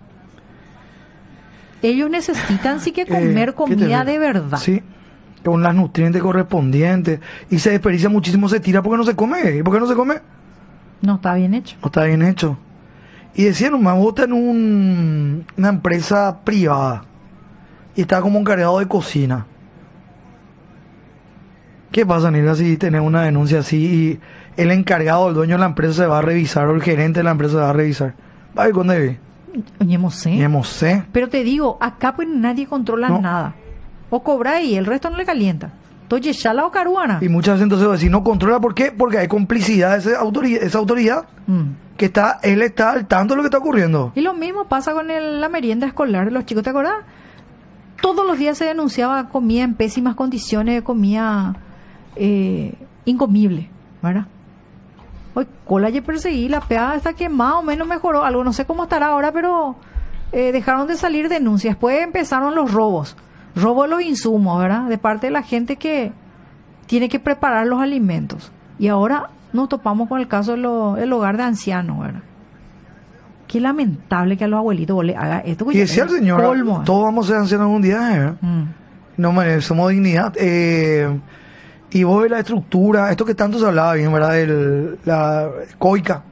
Ellos necesitan sí que comer Eh, ¿qué comida te- de verdad. Sí, con las nutrientes correspondientes. Y se desperdicia muchísimo, se tira porque no se come. ¿Y por qué no se come? No está bien hecho. No está bien hecho. Y decían, nomás, vos tenés en un, una empresa privada y está como encargado de cocina. ¿Qué pasa, Nila, si tenés una denuncia así y el encargado, el dueño de la empresa se va a revisar o el gerente de la empresa se va a revisar? Va a ir con David. Oye, sé. Ni sé. Pero te digo, acá pues nadie controla No. nada. O cobra y el resto no le calienta. Entonces, ya la ocaruana. Y muchas veces entonces va a decir, no controla, ¿por qué? Porque hay complicidad de esa autoridad, esa autoridad Mm. que está, él está al tanto de lo que está ocurriendo. Y lo mismo pasa con el- la merienda escolar de los chicos, ¿te acordás? Todos los días se denunciaba comida en pésimas condiciones, comida eh, incomible, ¿verdad? Hoy cola ya perseguí, la pea hasta que más o menos mejoró algo, no sé cómo estará ahora, pero eh, dejaron de salir denuncias. Después empezaron los robos, robo de los insumos, ¿verdad? De parte de la gente que tiene que preparar los alimentos. Y ahora nos topamos con el caso del hogar de ancianos, ¿verdad? Qué lamentable que a los abuelitos vos le haga esto. Y decía el señor, colmo. todos vamos a ser ancianos algún día, ¿eh? Mm. No merecemos dignidad. Eh, y vos ves la estructura, esto que tanto se hablaba bien, ¿verdad? El, la coica.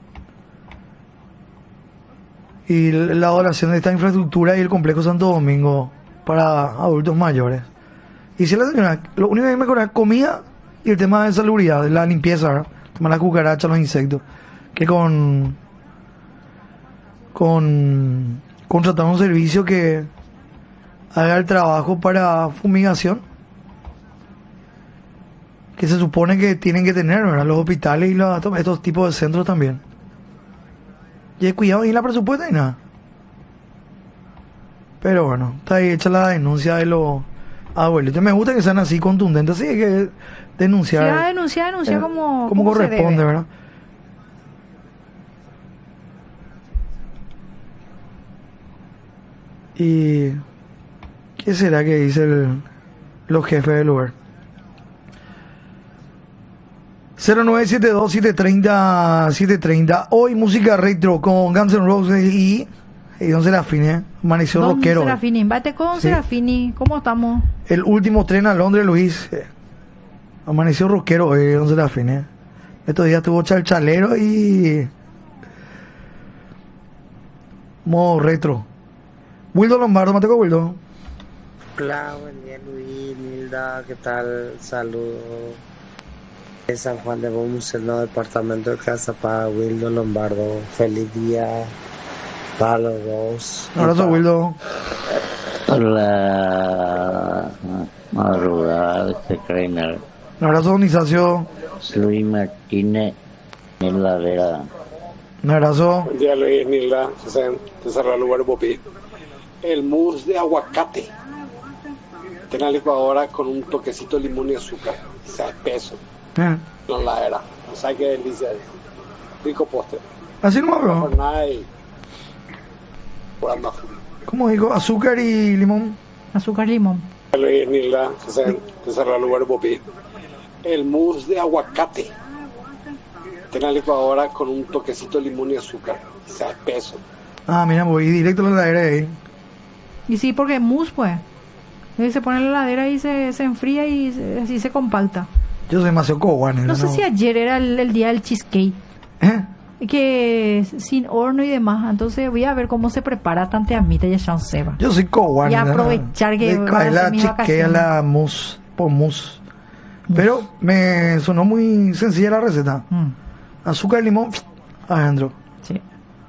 Y la adoración de esta infraestructura y el complejo Santo Domingo para adultos mayores. Y si la señora, lo único que hay que mejorar es comida y el tema de salubridad, la limpieza, ¿verdad? El tema de las cucarachas, los insectos. Que con con contratar un servicio que haga el trabajo para fumigación que se supone que tienen que tener, ¿verdad? Los hospitales y los, estos tipos de centros también. Y hay cuidado y la presupuesta y nada. Pero bueno, está ahí hecha la denuncia de los abuelitos. Me gusta que sean así contundentes, así hay que denunciar. Si va a denunciar, denuncia eh, como, como como se corresponde, debe. ¿verdad? ¿Y qué será que dice el, los jefes del lugar? cero nueve siete dos, siete tres cero, siete tres cero. Hoy música retro con Guns N' Roses y, y Don Serafini, ¿eh? Amaneció Don rockero. Serafini, bate con Sí. Serafini, ¿cómo estamos? El último tren a Londres, Luis. eh, Amaneció rockero hoy, Don Serafini. ¿eh? Estos días tuvo chalchalero y... modo retro. Wildo Lombardo, ¿me tocó Wildo? Hola, buen día Luis, Nilda, ¿qué tal? Saludos. De San Juan de Bomuceno, departamento de Cazapá, Wildo Lombardo. Feliz día para los dos. Un abrazo, Wildo. Hola, madrugada, este trainer. Un abrazo, Don Isacio. Luis Martínez, en la vera. Un abrazo. Buen día Luis, Nilda, César, César Lugar Bopi. El mousse de aguacate. Tiene la licuadora con un toquecito de limón y azúcar. O sea, espeso. Eh. No la era. O sea, qué delicia. Rico postre. Así no me veo. Jornada y... por andar. ¿Cómo digo? Azúcar y limón. Azúcar y limón. Luis, Nilda, César, César Lugar Bopi. El mousse de aguacate. Tiene la licuadora con un toquecito de limón y azúcar. O sea, espeso. Ah, mira, voy directo a la heladera ahí. Y sí, porque mousse, pues. Y se pone en la heladera y se, se enfría y se- así se compacta. Yo soy demasiado coguane. No sé si ayer era el, el día del cheesecake. ¿Eh? Que sin horno y demás. Entonces voy a ver cómo se prepara tanteamita y echan ceba. Yo soy coguane. Y aprovechar que de van a caer hacer la mis chiquea, vacaciones. la mousse, por mousse. Pero me sonó muy sencilla la receta. Mm, Azúcar y limón adentro. sí.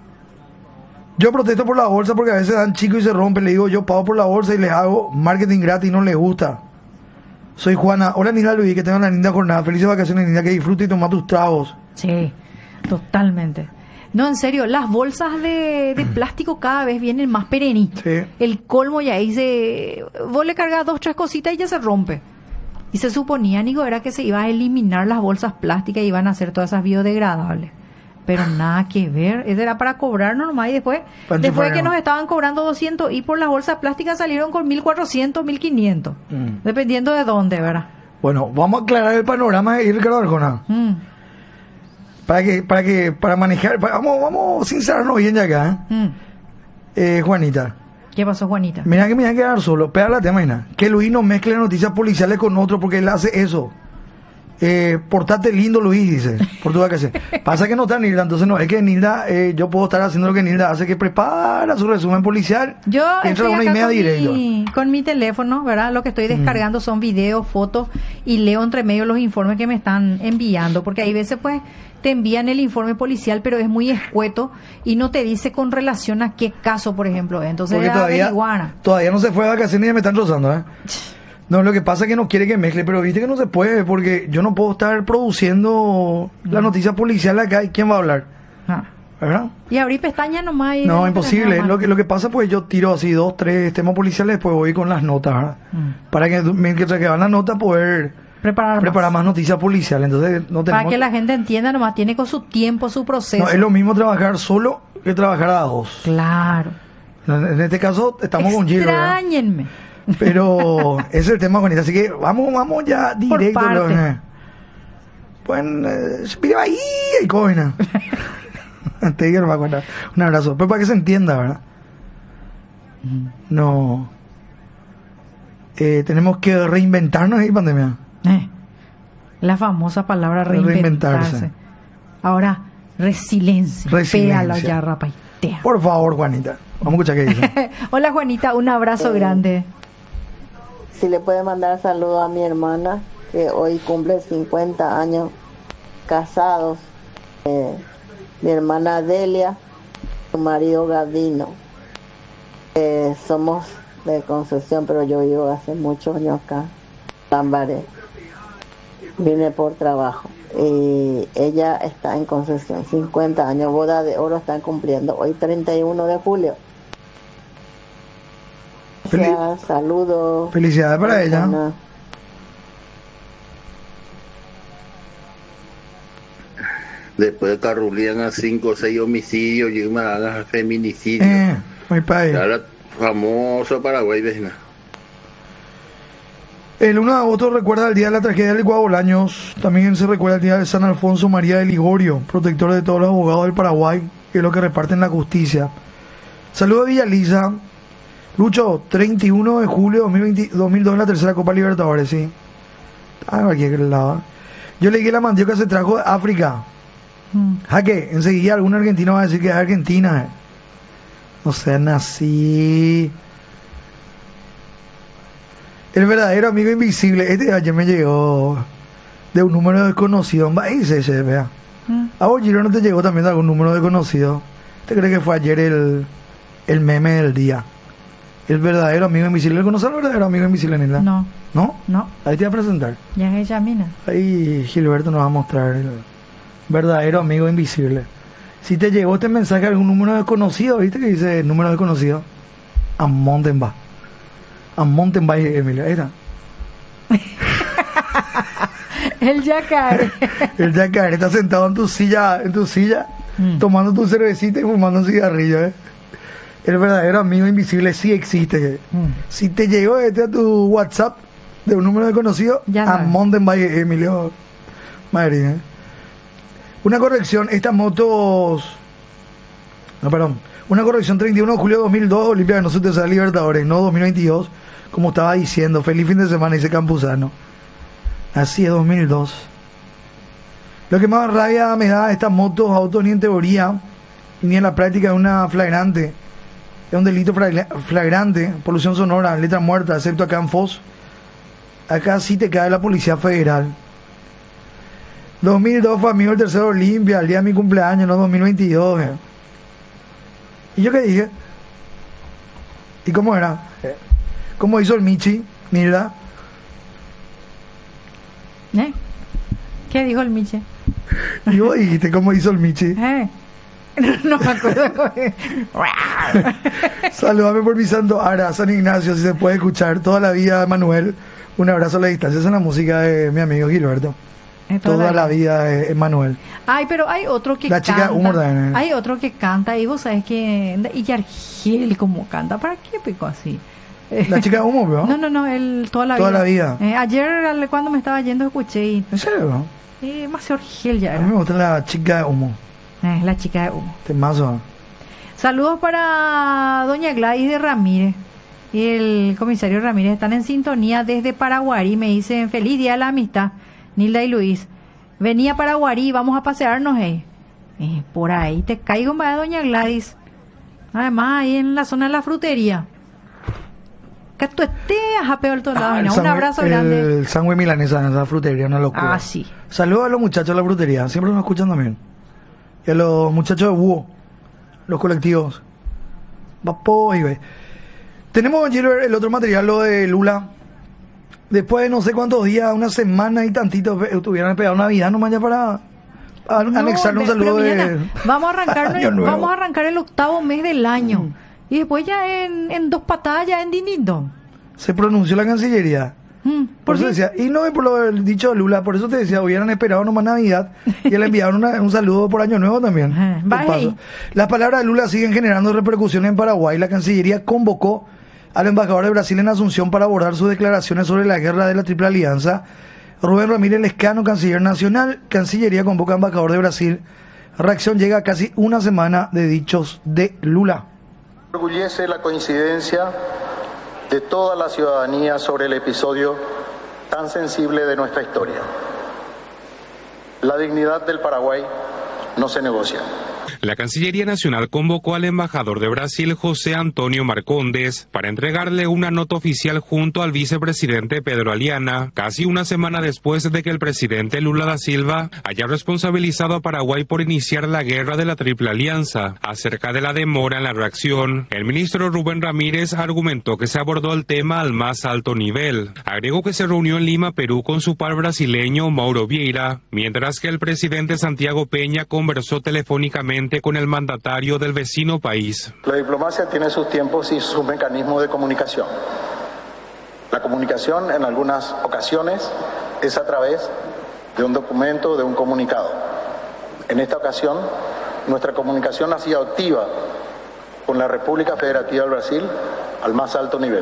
Yo protesto por la bolsa porque a veces dan chico y se rompe. Le digo, yo pago por la bolsa y les hago marketing gratis y no les gusta. Soy Juana. Hola, Nina Luis, que tengan una linda jornada. Felices vacaciones, Nina, que disfrute y toma tus tragos. Sí, totalmente. No, en serio, las bolsas de, de plástico cada vez vienen más perenitas. Sí. El colmo ya ahí se... Vos le cargas dos, tres cositas y ya se rompe. Y se suponía, Nico, era que se iba a eliminar las bolsas plásticas y iban a hacer todas esas biodegradables. Pero nada que ver. Eso era para cobrarnos nomás y después, Para después de que enchufarnos. nos estaban cobrando doscientos y por las bolsas plásticas salieron con mil cuatrocientos, mil quinientos. Mm. Dependiendo de dónde, ¿verdad? Bueno, vamos a aclarar el panorama de Ricardo Arjona. Mm, Para que, para que, para manejar, para- vamos, vamos a sincerarnos bien de acá, ¿eh? mm. Eh, Juanita. ¿Qué pasó, Juanita? Mira que me voy a quedar solo. Pégale la tema, Ina. Que Luis no mezcle noticias policiales con otro porque él hace eso. Eh, portate lindo, Luis, dice. Por tu vacación. Pasa que no está Nilda, entonces no. Es que Nilda, eh, yo puedo estar haciendo lo que Nilda hace, que prepara su resumen policial. Yo y entra a estoy la una y acá media con directo. mi, con mi teléfono, ¿verdad? Lo que estoy descargando son videos, fotos y leo entre medio los informes que me están enviando, porque hay veces pues te envían el informe policial, pero es muy escueto y no te dice con relación a qué caso, por ejemplo. Entonces Porque es todavía, averiguar. todavía no se fue de vacaciones y ya me están rozando, ¿eh? No, lo que pasa es que no quiere que mezcle, pero viste que no se puede, porque yo no puedo estar produciendo la noticia policial acá y quién va a hablar, Ah. ¿verdad? Y abrir pestañas nomás. y- No, imposible. nada más. Lo que, lo que pasa, pues yo tiro así dos, tres temas policiales, después voy con las notas, ¿verdad? Mm. Para que mientras que van las notas poder Preparar más. preparar más noticias policiales. Entonces, no Para tenemos... que la gente entienda nomás, tiene con su tiempo, su proceso. No, es lo mismo trabajar solo que trabajar a dos. Claro. En este caso, estamos con Giro, ¿verdad? Extrañenme. Pero ese es el tema, Juanita. Así que vamos, vamos ya directo. parte. Lo, eh. Pues, eh, pide ahí, y coina. Te digo, no me acuerdo. Un abrazo. Pues para que se entienda, ¿verdad? No. Eh, tenemos que reinventarnos ahí, pandemia. Eh, la famosa palabra reinventarse. Reinventarse. Ahora, resiliencia. Resiliencia. Péala ya, rapaitea. Por favor, Juanita. Vamos a escuchar qué dice. Hola, Juanita, un abrazo Eh, grande. Si le puede mandar saludos a mi hermana, que hoy cumple cincuenta años casados. Eh, mi hermana Delia, su marido Gavino. Eh, somos de Concepción, pero yo vivo hace muchos años acá, Lambaré. Vine por trabajo. Y ella está en Concepción, cincuenta años, boda de oro están cumpliendo hoy treinta y uno de julio. Fel- Ya, saludos. Felicidades para ella. Ana. Después carrulean a cinco o seis homicidios y una a feminicidio. Eh, muy padre. Ahora famoso Paraguay, vecina. El uno de agosto recuerda el día de la tragedia del Guabolaños. También se recuerda el día de San Alfonso María de Ligorio, protector de todos los abogados del Paraguay, que es lo que reparten la justicia. Saludos a Villaliza. Lucho, treinta y uno de julio de dos mil veinte, dos mil dos, en la tercera Copa Libertadores, sí. Ah, aquí aquel lado. Yo leí que la mandioca se trajo de África. Mm. Jaque, enseguida algún argentino va a decir que es Argentina. O sea, nací. El verdadero amigo invisible. Este de ayer me llegó de un número desconocido. Va, ahí se se vea. Mm. A vos, Giro, ¿no te llegó también de algún número desconocido? ¿Te crees que fue ayer el, el meme del día? El verdadero amigo invisible. ¿Conoces al verdadero amigo invisible, Nila? No. ¿No? No. Ahí te voy a presentar. Ya es ella, mina. Ahí Gilberto nos va a mostrar el verdadero amigo invisible. Si te llegó este mensaje a algún número desconocido, ¿viste que dice número desconocido? A Mountain Bike. A Mountain Bike, Emilia. Ahí está. El yacaré. El yacaré está sentado en tu silla, en tu silla, mm. tomando tu cervecita y fumando un cigarrillo, ¿eh? El verdadero amigo invisible sí existe. Mm. Si te llegó este a tu WhatsApp de un número desconocido, a Mountain Bike, Emilio. Madre mía. Una corrección, estas motos... No, perdón. Una corrección, treinta y uno de julio de dos mil dos, Olimpia ganó su tercera Libertadores, no dos mil veintidós, como estaba diciendo. Feliz fin de semana, dice Campuzano. Así es, dos mil dos. Lo que más rabia me da, estas motos, autos, ni en teoría, ni en la práctica, es una flagrante. Es un delito flagrante, polución sonora, letra muerta, excepto acá en Foz. Acá sí te cae la Policía Federal. dos mil dos fue amigo del tercero Olimpia, el día de mi cumpleaños, no dos mil veintidós. Eh. ¿Y yo qué dije? ¿Y cómo era? Eh. ¿Cómo hizo el Michi? Mira. ¿Eh? ¿Qué dijo el Michi? Y vos dijiste cómo hizo el Michi. ¿Eh? No me acuerdo. Saludame por mi santo Ara, San Ignacio, si se puede escuchar toda la vida, Manuel. Un abrazo a la distancia. Esa es la música de mi amigo Gilberto. Toda, toda la vida es Manuel. Ay, pero hay otro que la canta. Chica humor también, ¿eh? Hay otro que canta y vos sabés que... Y Yargel, ¿cómo canta? ¿Para qué pico así? La Chica humor, ¿no? No, no, no, él toda la toda vida. Toda la vida. Eh, ayer cuando me estaba yendo escuché y... ¿En serio? Eh, más Yargel ya era. A mí me gusta la Chica de humo. Eh, la Chica de humo. Temazo. Saludos para doña Gladys de Ramírez y el comisario Ramírez. Están en sintonía desde Paraguarí. Me dicen feliz día de la amistad, Nilda y Luis. Venía a Paraguarí, vamos a pasearnos, eh. eh por ahí te caigo más de doña Gladys. Además, ahí en la zona de la frutería. Que tú estés a peor todo lado. Ah, un abrazo el grande. El sándwich milanesa en esa frutería, una locura. Ah, sí. Saludos a los muchachos de la frutería, siempre nos escuchan también. Y a los muchachos de Búho, los colectivos. Vapo y ve. Tenemos ayer el otro material, lo de Lula. Después de no sé cuántos días, una semana y tantito, estuvieran pegado Navidad nomás ya para, para no, anexarle un saludo de... Vamos a arrancar el, vamos a arrancar el octavo mes del año. Mm. Y después ya en, en dos patadas, ya en Dinito. Se pronunció la Cancillería. Mm, por, por eso decía, y no es por lo dicho de Lula, por eso te decía, hubieran esperado nomás Navidad y le enviaron una, un saludo por Año Nuevo también. Paso. Las palabras de Lula siguen generando repercusiones en Paraguay. La Cancillería convocó al embajador de Brasil en Asunción para abordar sus declaraciones sobre la guerra de la Triple Alianza. Rubén Ramírez Lescano, canciller nacional. Cancillería convoca al embajador de Brasil. Reacción llega a casi una semana de dichos de Lula. Orgullece la coincidencia de toda la ciudadanía sobre el episodio tan sensible de nuestra historia. La dignidad del Paraguay no se negocia. La Cancillería Nacional convocó al embajador de Brasil, José Antonio Marcondes, para entregarle una nota oficial junto al vicepresidente Pedro Aliana, casi una semana después de que el presidente Lula da Silva haya responsabilizado a Paraguay por iniciar la guerra de la Triple Alianza. Acerca de la demora en la reacción, el ministro Rubén Ramírez argumentó que se abordó el tema al más alto nivel. Agregó que se reunió en Lima, Perú, con su par brasileño Mauro Vieira, mientras que el presidente Santiago Peña conversó telefónicamente con el mandatario del vecino país. La diplomacia tiene sus tiempos y sus mecanismos de comunicación. La comunicación en algunas ocasiones es a través de un documento, de un comunicado. En esta ocasión, nuestra comunicación ha sido activa con la República Federativa del Brasil al más alto nivel.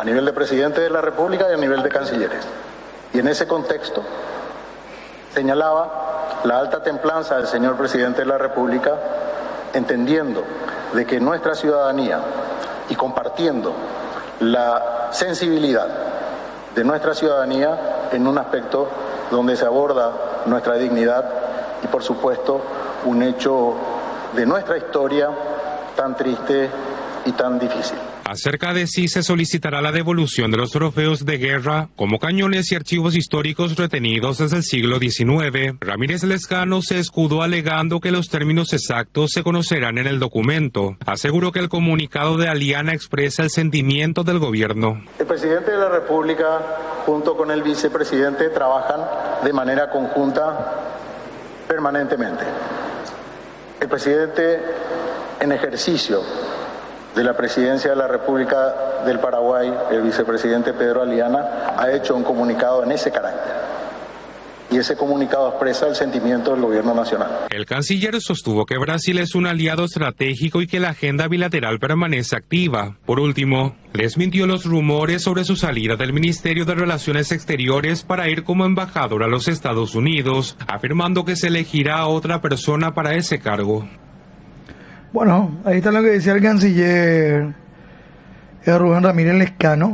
a nivel de presidente de la República y a nivel de cancilleres. Y en ese contexto señalaba la alta templanza del señor presidente de la República, entendiendo de que nuestra ciudadanía y compartiendo la sensibilidad de nuestra ciudadanía en un aspecto donde se aborda nuestra dignidad y, por supuesto, un hecho de nuestra historia tan triste y tan difícil. Acerca de si se solicitará la devolución de los trofeos de guerra como cañones y archivos históricos retenidos desde el siglo diecinueve, Ramírez Lezcano se escudó alegando que los términos exactos se conocerán en el documento. Aseguró que el comunicado de Aliana expresa el sentimiento del gobierno. El presidente de la República junto con el vicepresidente trabajan de manera conjunta permanentemente. El presidente en ejercicio de la presidencia de la República del Paraguay, el vicepresidente Pedro Aliana, ha hecho un comunicado en ese carácter. Y ese comunicado expresa el sentimiento del gobierno nacional. El canciller sostuvo que Brasil es un aliado estratégico y que la agenda bilateral permanece activa. Por último, desmintió los rumores sobre su salida del Ministerio de Relaciones Exteriores para ir como embajador a los Estados Unidos, afirmando que se elegirá a otra persona para ese cargo. Bueno, ahí está lo que decía el canciller eh, Rubén Ramírez Lezcano.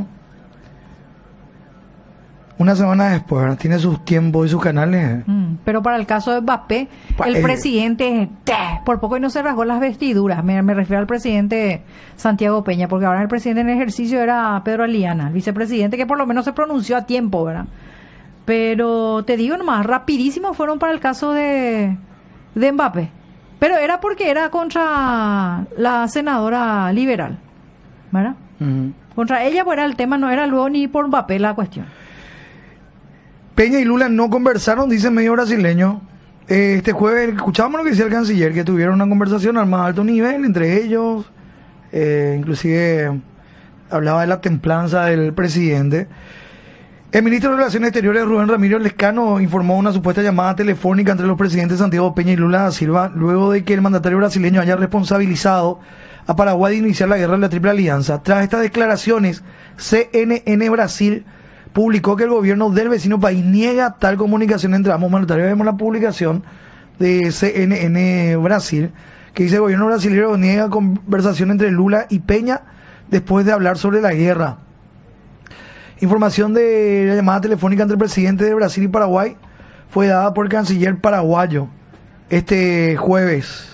Una semana después, tiene sus tiempos y sus canales. Mm, pero para el caso de Mbappé, pa el eh, presidente, por poco y no se rasgó las vestiduras. Me, me refiero al presidente Santiago Peña, porque ahora el presidente en ejercicio era Pedro Aliana, el vicepresidente que por lo menos se pronunció a tiempo, ¿verdad? Pero te digo nomás, rapidísimo fueron para el caso de, de Mbappé. Pero era porque era contra la senadora liberal, ¿verdad? Uh-huh. Contra ella, pues era el tema, no era luego ni por Mbappé la cuestión. Peña y Lula no conversaron, dice medio brasileño. Eh, este jueves escuchábamos lo que decía el canciller, que tuvieron una conversación al más alto nivel entre ellos. Eh, inclusive hablaba de la templanza del presidente. El ministro de Relaciones Exteriores, Rubén Ramírez Lezcano, informó una supuesta llamada telefónica entre los presidentes Santiago Peña y Lula da Silva, luego de que el mandatario brasileño haya responsabilizado a Paraguay de iniciar la guerra de la Triple Alianza. Tras estas declaraciones, C N N Brasil publicó que el gobierno del vecino país niega tal comunicación entre ambos mandatarios. Vemos la publicación de C N N Brasil, que dice: el gobierno brasileño niega conversación entre Lula y Peña después de hablar sobre la guerra. Información de la llamada telefónica entre el presidente de Brasil y Paraguay fue dada por el canciller paraguayo este jueves.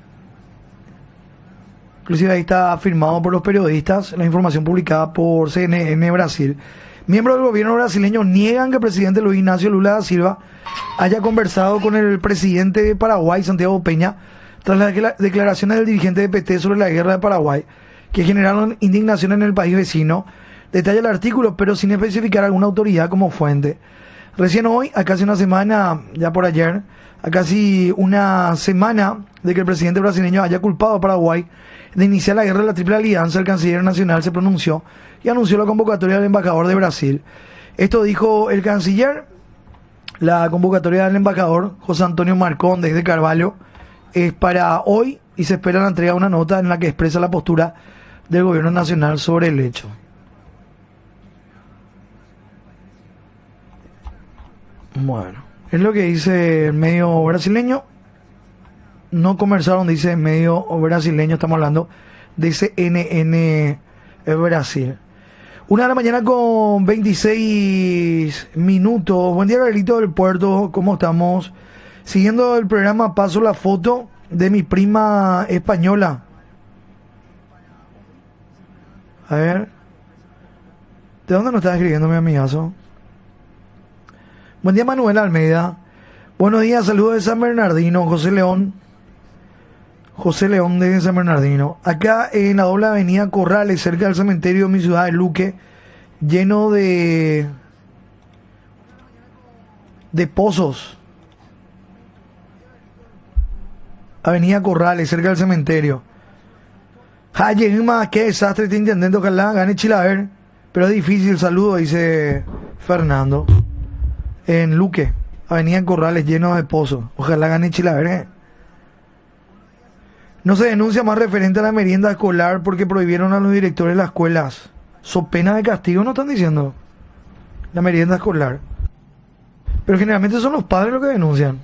Inclusive ahí está firmado por los periodistas la información publicada por C N N Brasil. Miembros del gobierno brasileño niegan que el presidente Luis Ignacio Lula da Silva haya conversado con el presidente de Paraguay, Santiago Peña, tras las declaraciones del dirigente de P T sobre la guerra de Paraguay, que generaron indignación en el país vecino. Detalla el artículo, pero sin especificar alguna autoridad como fuente. Recién hoy, a casi una semana, ya por ayer, a casi una semana de que el presidente brasileño haya culpado a Paraguay de iniciar la guerra de la Triple Alianza, el canciller nacional se pronunció y anunció la convocatoria del embajador de Brasil. Esto dijo el canciller. La convocatoria del embajador José Antonio Marcondes de Carvalho es para hoy y se espera la entrega de una nota en la que expresa la postura del gobierno nacional sobre el hecho. Bueno, es lo que dice el medio brasileño. No conversaron, dice el medio brasileño, estamos hablando de C N N Brasil. Una de la mañana con veintiséis minutos. Buen día, Gabrielito del Puerto, ¿cómo estamos? Siguiendo el programa, paso la foto de mi prima española. A ver, ¿de dónde nos está escribiendo mi amigazo? Buen día, Manuel Almeida. Buenos días, saludos de San Bernardino, José León. José León de San Bernardino. Acá en la doble avenida Corrales, cerca del cementerio de mi ciudad de Luque, lleno de de pozos. Avenida Corrales, cerca del cementerio. Ay, qué desastre este intendente, ojalá gane Chilaver, pero es difícil. Saludo, dice Fernando. En Luque, avenida Corrales, lleno de pozos. Ojalá gane Chilaver. ¿eh? No se denuncia más referente a la merienda escolar porque prohibieron a los directores de las escuelas. So pena de castigo no están diciendo. La merienda escolar. Pero generalmente son los padres los que denuncian.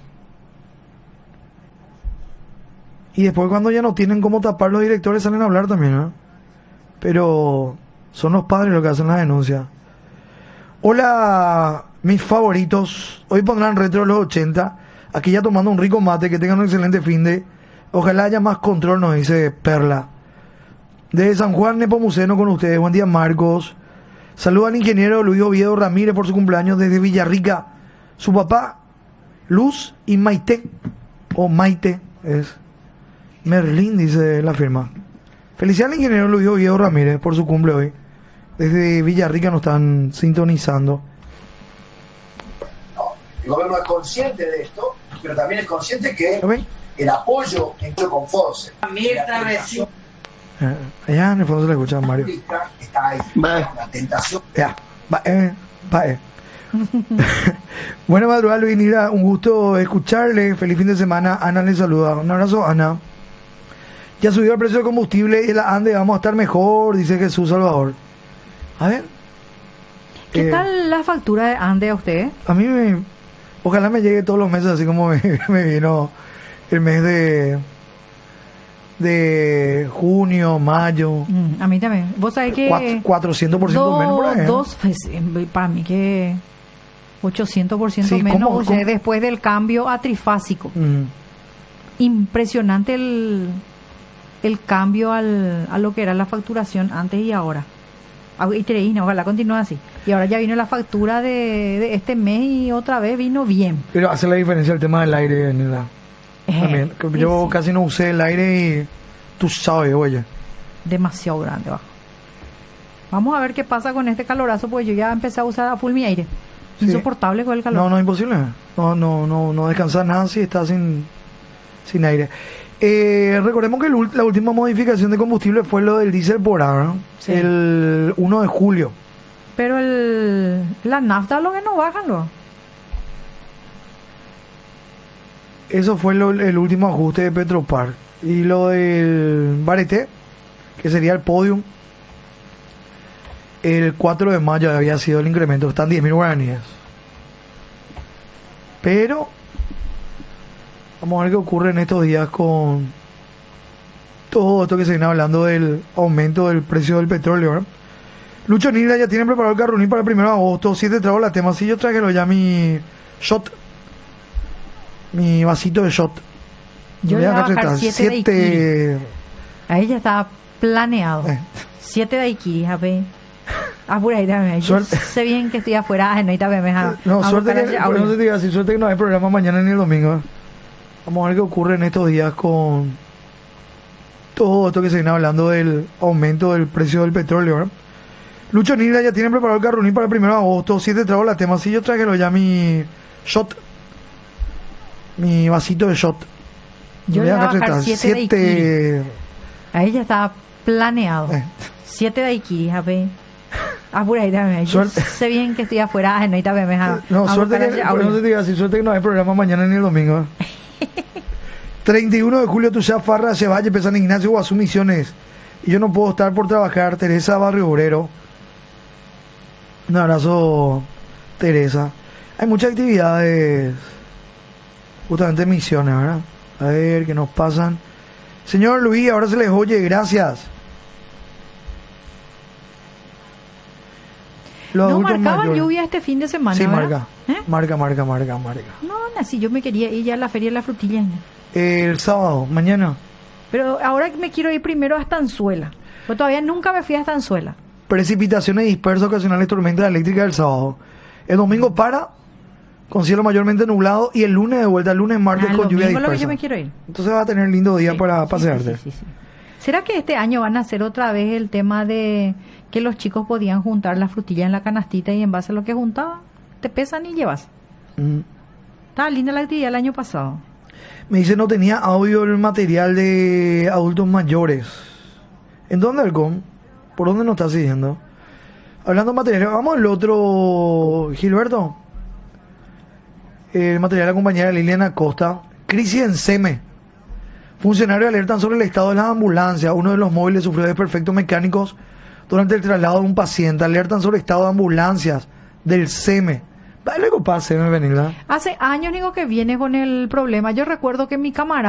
Y después cuando ya no tienen cómo tapar, los directores salen a hablar también, ¿eh? Pero son los padres los que hacen la denuncia. Hola, mis favoritos. Hoy pondrán retro de los ochenta. Aquí ya tomando un rico mate. Que tengan un excelente fin de. Ojalá haya más control, nos dice Perla. Desde San Juan Nepomuceno con ustedes. Buen día, Marcos. Saluda al ingeniero Luis Oviedo Ramírez por su cumpleaños desde Villarrica. Su papá, Luz y Maite. O Maite es. Merlín, dice la firma. Felicidades al ingeniero Luis Oviedo Ramírez por su cumple hoy. Desde Villarrica nos están sintonizando. No, el gobierno es consciente de esto, pero también es consciente que el apoyo en con Force, Mirta recién. Eh, allá en el fondo se le escucha a Mario. Está ahí, la tentación. Ya, va, eh, va, eh. Buena madrugada, Luis Nira, un gusto escucarle. Feliz fin de semana. Ana le saluda. Un abrazo, Ana. Ya subió el precio del combustible y la ANDE vamos a estar mejor, dice Jesús Salvador. A ver. ¿Qué eh, tal la factura de ANDE a usted? A mí me... Ojalá me llegue todos los meses, así como me, me vino el mes de... de junio, mayo. Mm, a mí también. ¿Vos sabés que... cuatrocientos por ciento do, menos por ahí. Dos, pues, para mí que... ochocientos por ciento Sí, menos, ¿cómo, o sea, cómo? después del cambio a trifásico. Mm. Impresionante el, el cambio al, a lo que era la facturación antes y ahora. Ah, y Tereina, ojalá continúe así. Y ahora ya vino la factura de, de este mes y otra vez vino bien. Pero hace la diferencia el tema del aire, ¿verdad? Eh, También, que sí, yo sí. casi no usé el aire y tú sabes, oye. Demasiado grande, bajo. Vamos a ver qué pasa con este calorazo, pues yo ya empecé a usar a full mi aire. Sí. Insoportable con el calor. No, no, imposible. No, no, no, no descansar nada si está sin, sin aire. Eh, recordemos que el ult- la última modificación de combustible fue lo del diésel por hora, ¿no? Sí. El uno de julio. Pero el, la nafta lo que no bajan, lo. Eso fue lo- el último ajuste de Petropar. Y lo del Bareté, que sería el podium, el cuatro de mayo había sido el incremento, están diez mil guaraníes. Pero vamos a ver qué ocurre en estos días con todo esto que se viene hablando del aumento del precio del petróleo, ¿verdad? Lucho Nilda ya tienen preparado el carruní para el primero de agosto. Siete tragos la tema. Sí, yo traje ya mi shot, mi vasito de shot. Yo Voy le voy a a bajar retar. siete daiquiris. Ahí ya estaba planeado. Eh. Siete daiquiris, a ver. Ah, por ahí también. Yo Suerte. sé bien que estoy afuera. Ah, no, ahí también. a- No, a suerte buscar que, allá. no te diga así, suerte que no hay programa mañana ni el domingo. Vamos a ver qué ocurre en estos días con todo esto que se viene hablando del aumento del precio del petróleo, ¿verdad? Lucho Nilda ya tienen preparado el carruní para el primero de agosto. Siete tragos la tema. Sí, yo traje ya mi shot, mi vasito de shot. Yo Voy le voy a bajar retar. siete Siete- daiquiris. Ahí ya estaba planeado. Eh. Siete daiquiris, a ver. Ah, por ahí también. Yo Suerte. sé bien que estoy afuera. Ah, no, ahí también. a- No, a suerte buscar que, allá. pero no te diga así, suerte que no hay programa mañana ni el domingo. treinta y uno de julio, Tushá Farra, Cevalle, empiezan Ignacio Guazú Misiones. Y yo no puedo estar por trabajar. Teresa Barrio Obrero. Un abrazo, Teresa. Hay muchas actividades, justamente en Misiones, ¿verdad? A ver qué nos pasan. Señor Luis, ahora se les oye, gracias. Los No adultos marcaban mayores. lluvia este fin de semana, Sí, ¿verdad? marca. ¿Eh? Marca, marca, marca, marca. No, así yo me quería ir ya a la feria de la frutilla. El sábado, mañana. Pero ahora me quiero ir primero a Estanzuela. Yo todavía nunca me fui a Estanzuela. Precipitaciones dispersas ocasionales, tormentas eléctricas el sábado. El domingo para, con cielo mayormente nublado, y el lunes de vuelta, el lunes, martes Ah, el con lluvia domingo es lo que dispersa. yo me quiero ir. Entonces vas a tener lindo día para sí, pasearte. sí, sí, sí. ¿Será que este año van a hacer otra vez el tema de que los chicos podían juntar las frutillas en la canastita y en base a lo que juntaban, te pesan y llevas? Mm. Estaba linda la actividad el año pasado. Me dice no tenía audio el material de adultos mayores. ¿En dónde, Alcón? ¿Por dónde nos estás siguiendo? Hablando de material, vamos al otro, Gilberto. El material de la compañera Liliana Costa. Crisis en SEME. Funcionarios alertan sobre el estado de las ambulancias. Uno de los móviles sufrió desperfectos mecánicos durante el traslado de un paciente. Alertan sobre estado de ambulancias del S E M E. Luego pasa, S E M E, venir, ¿verdad? Hace años digo que viene con el problema. Yo recuerdo que mi camarada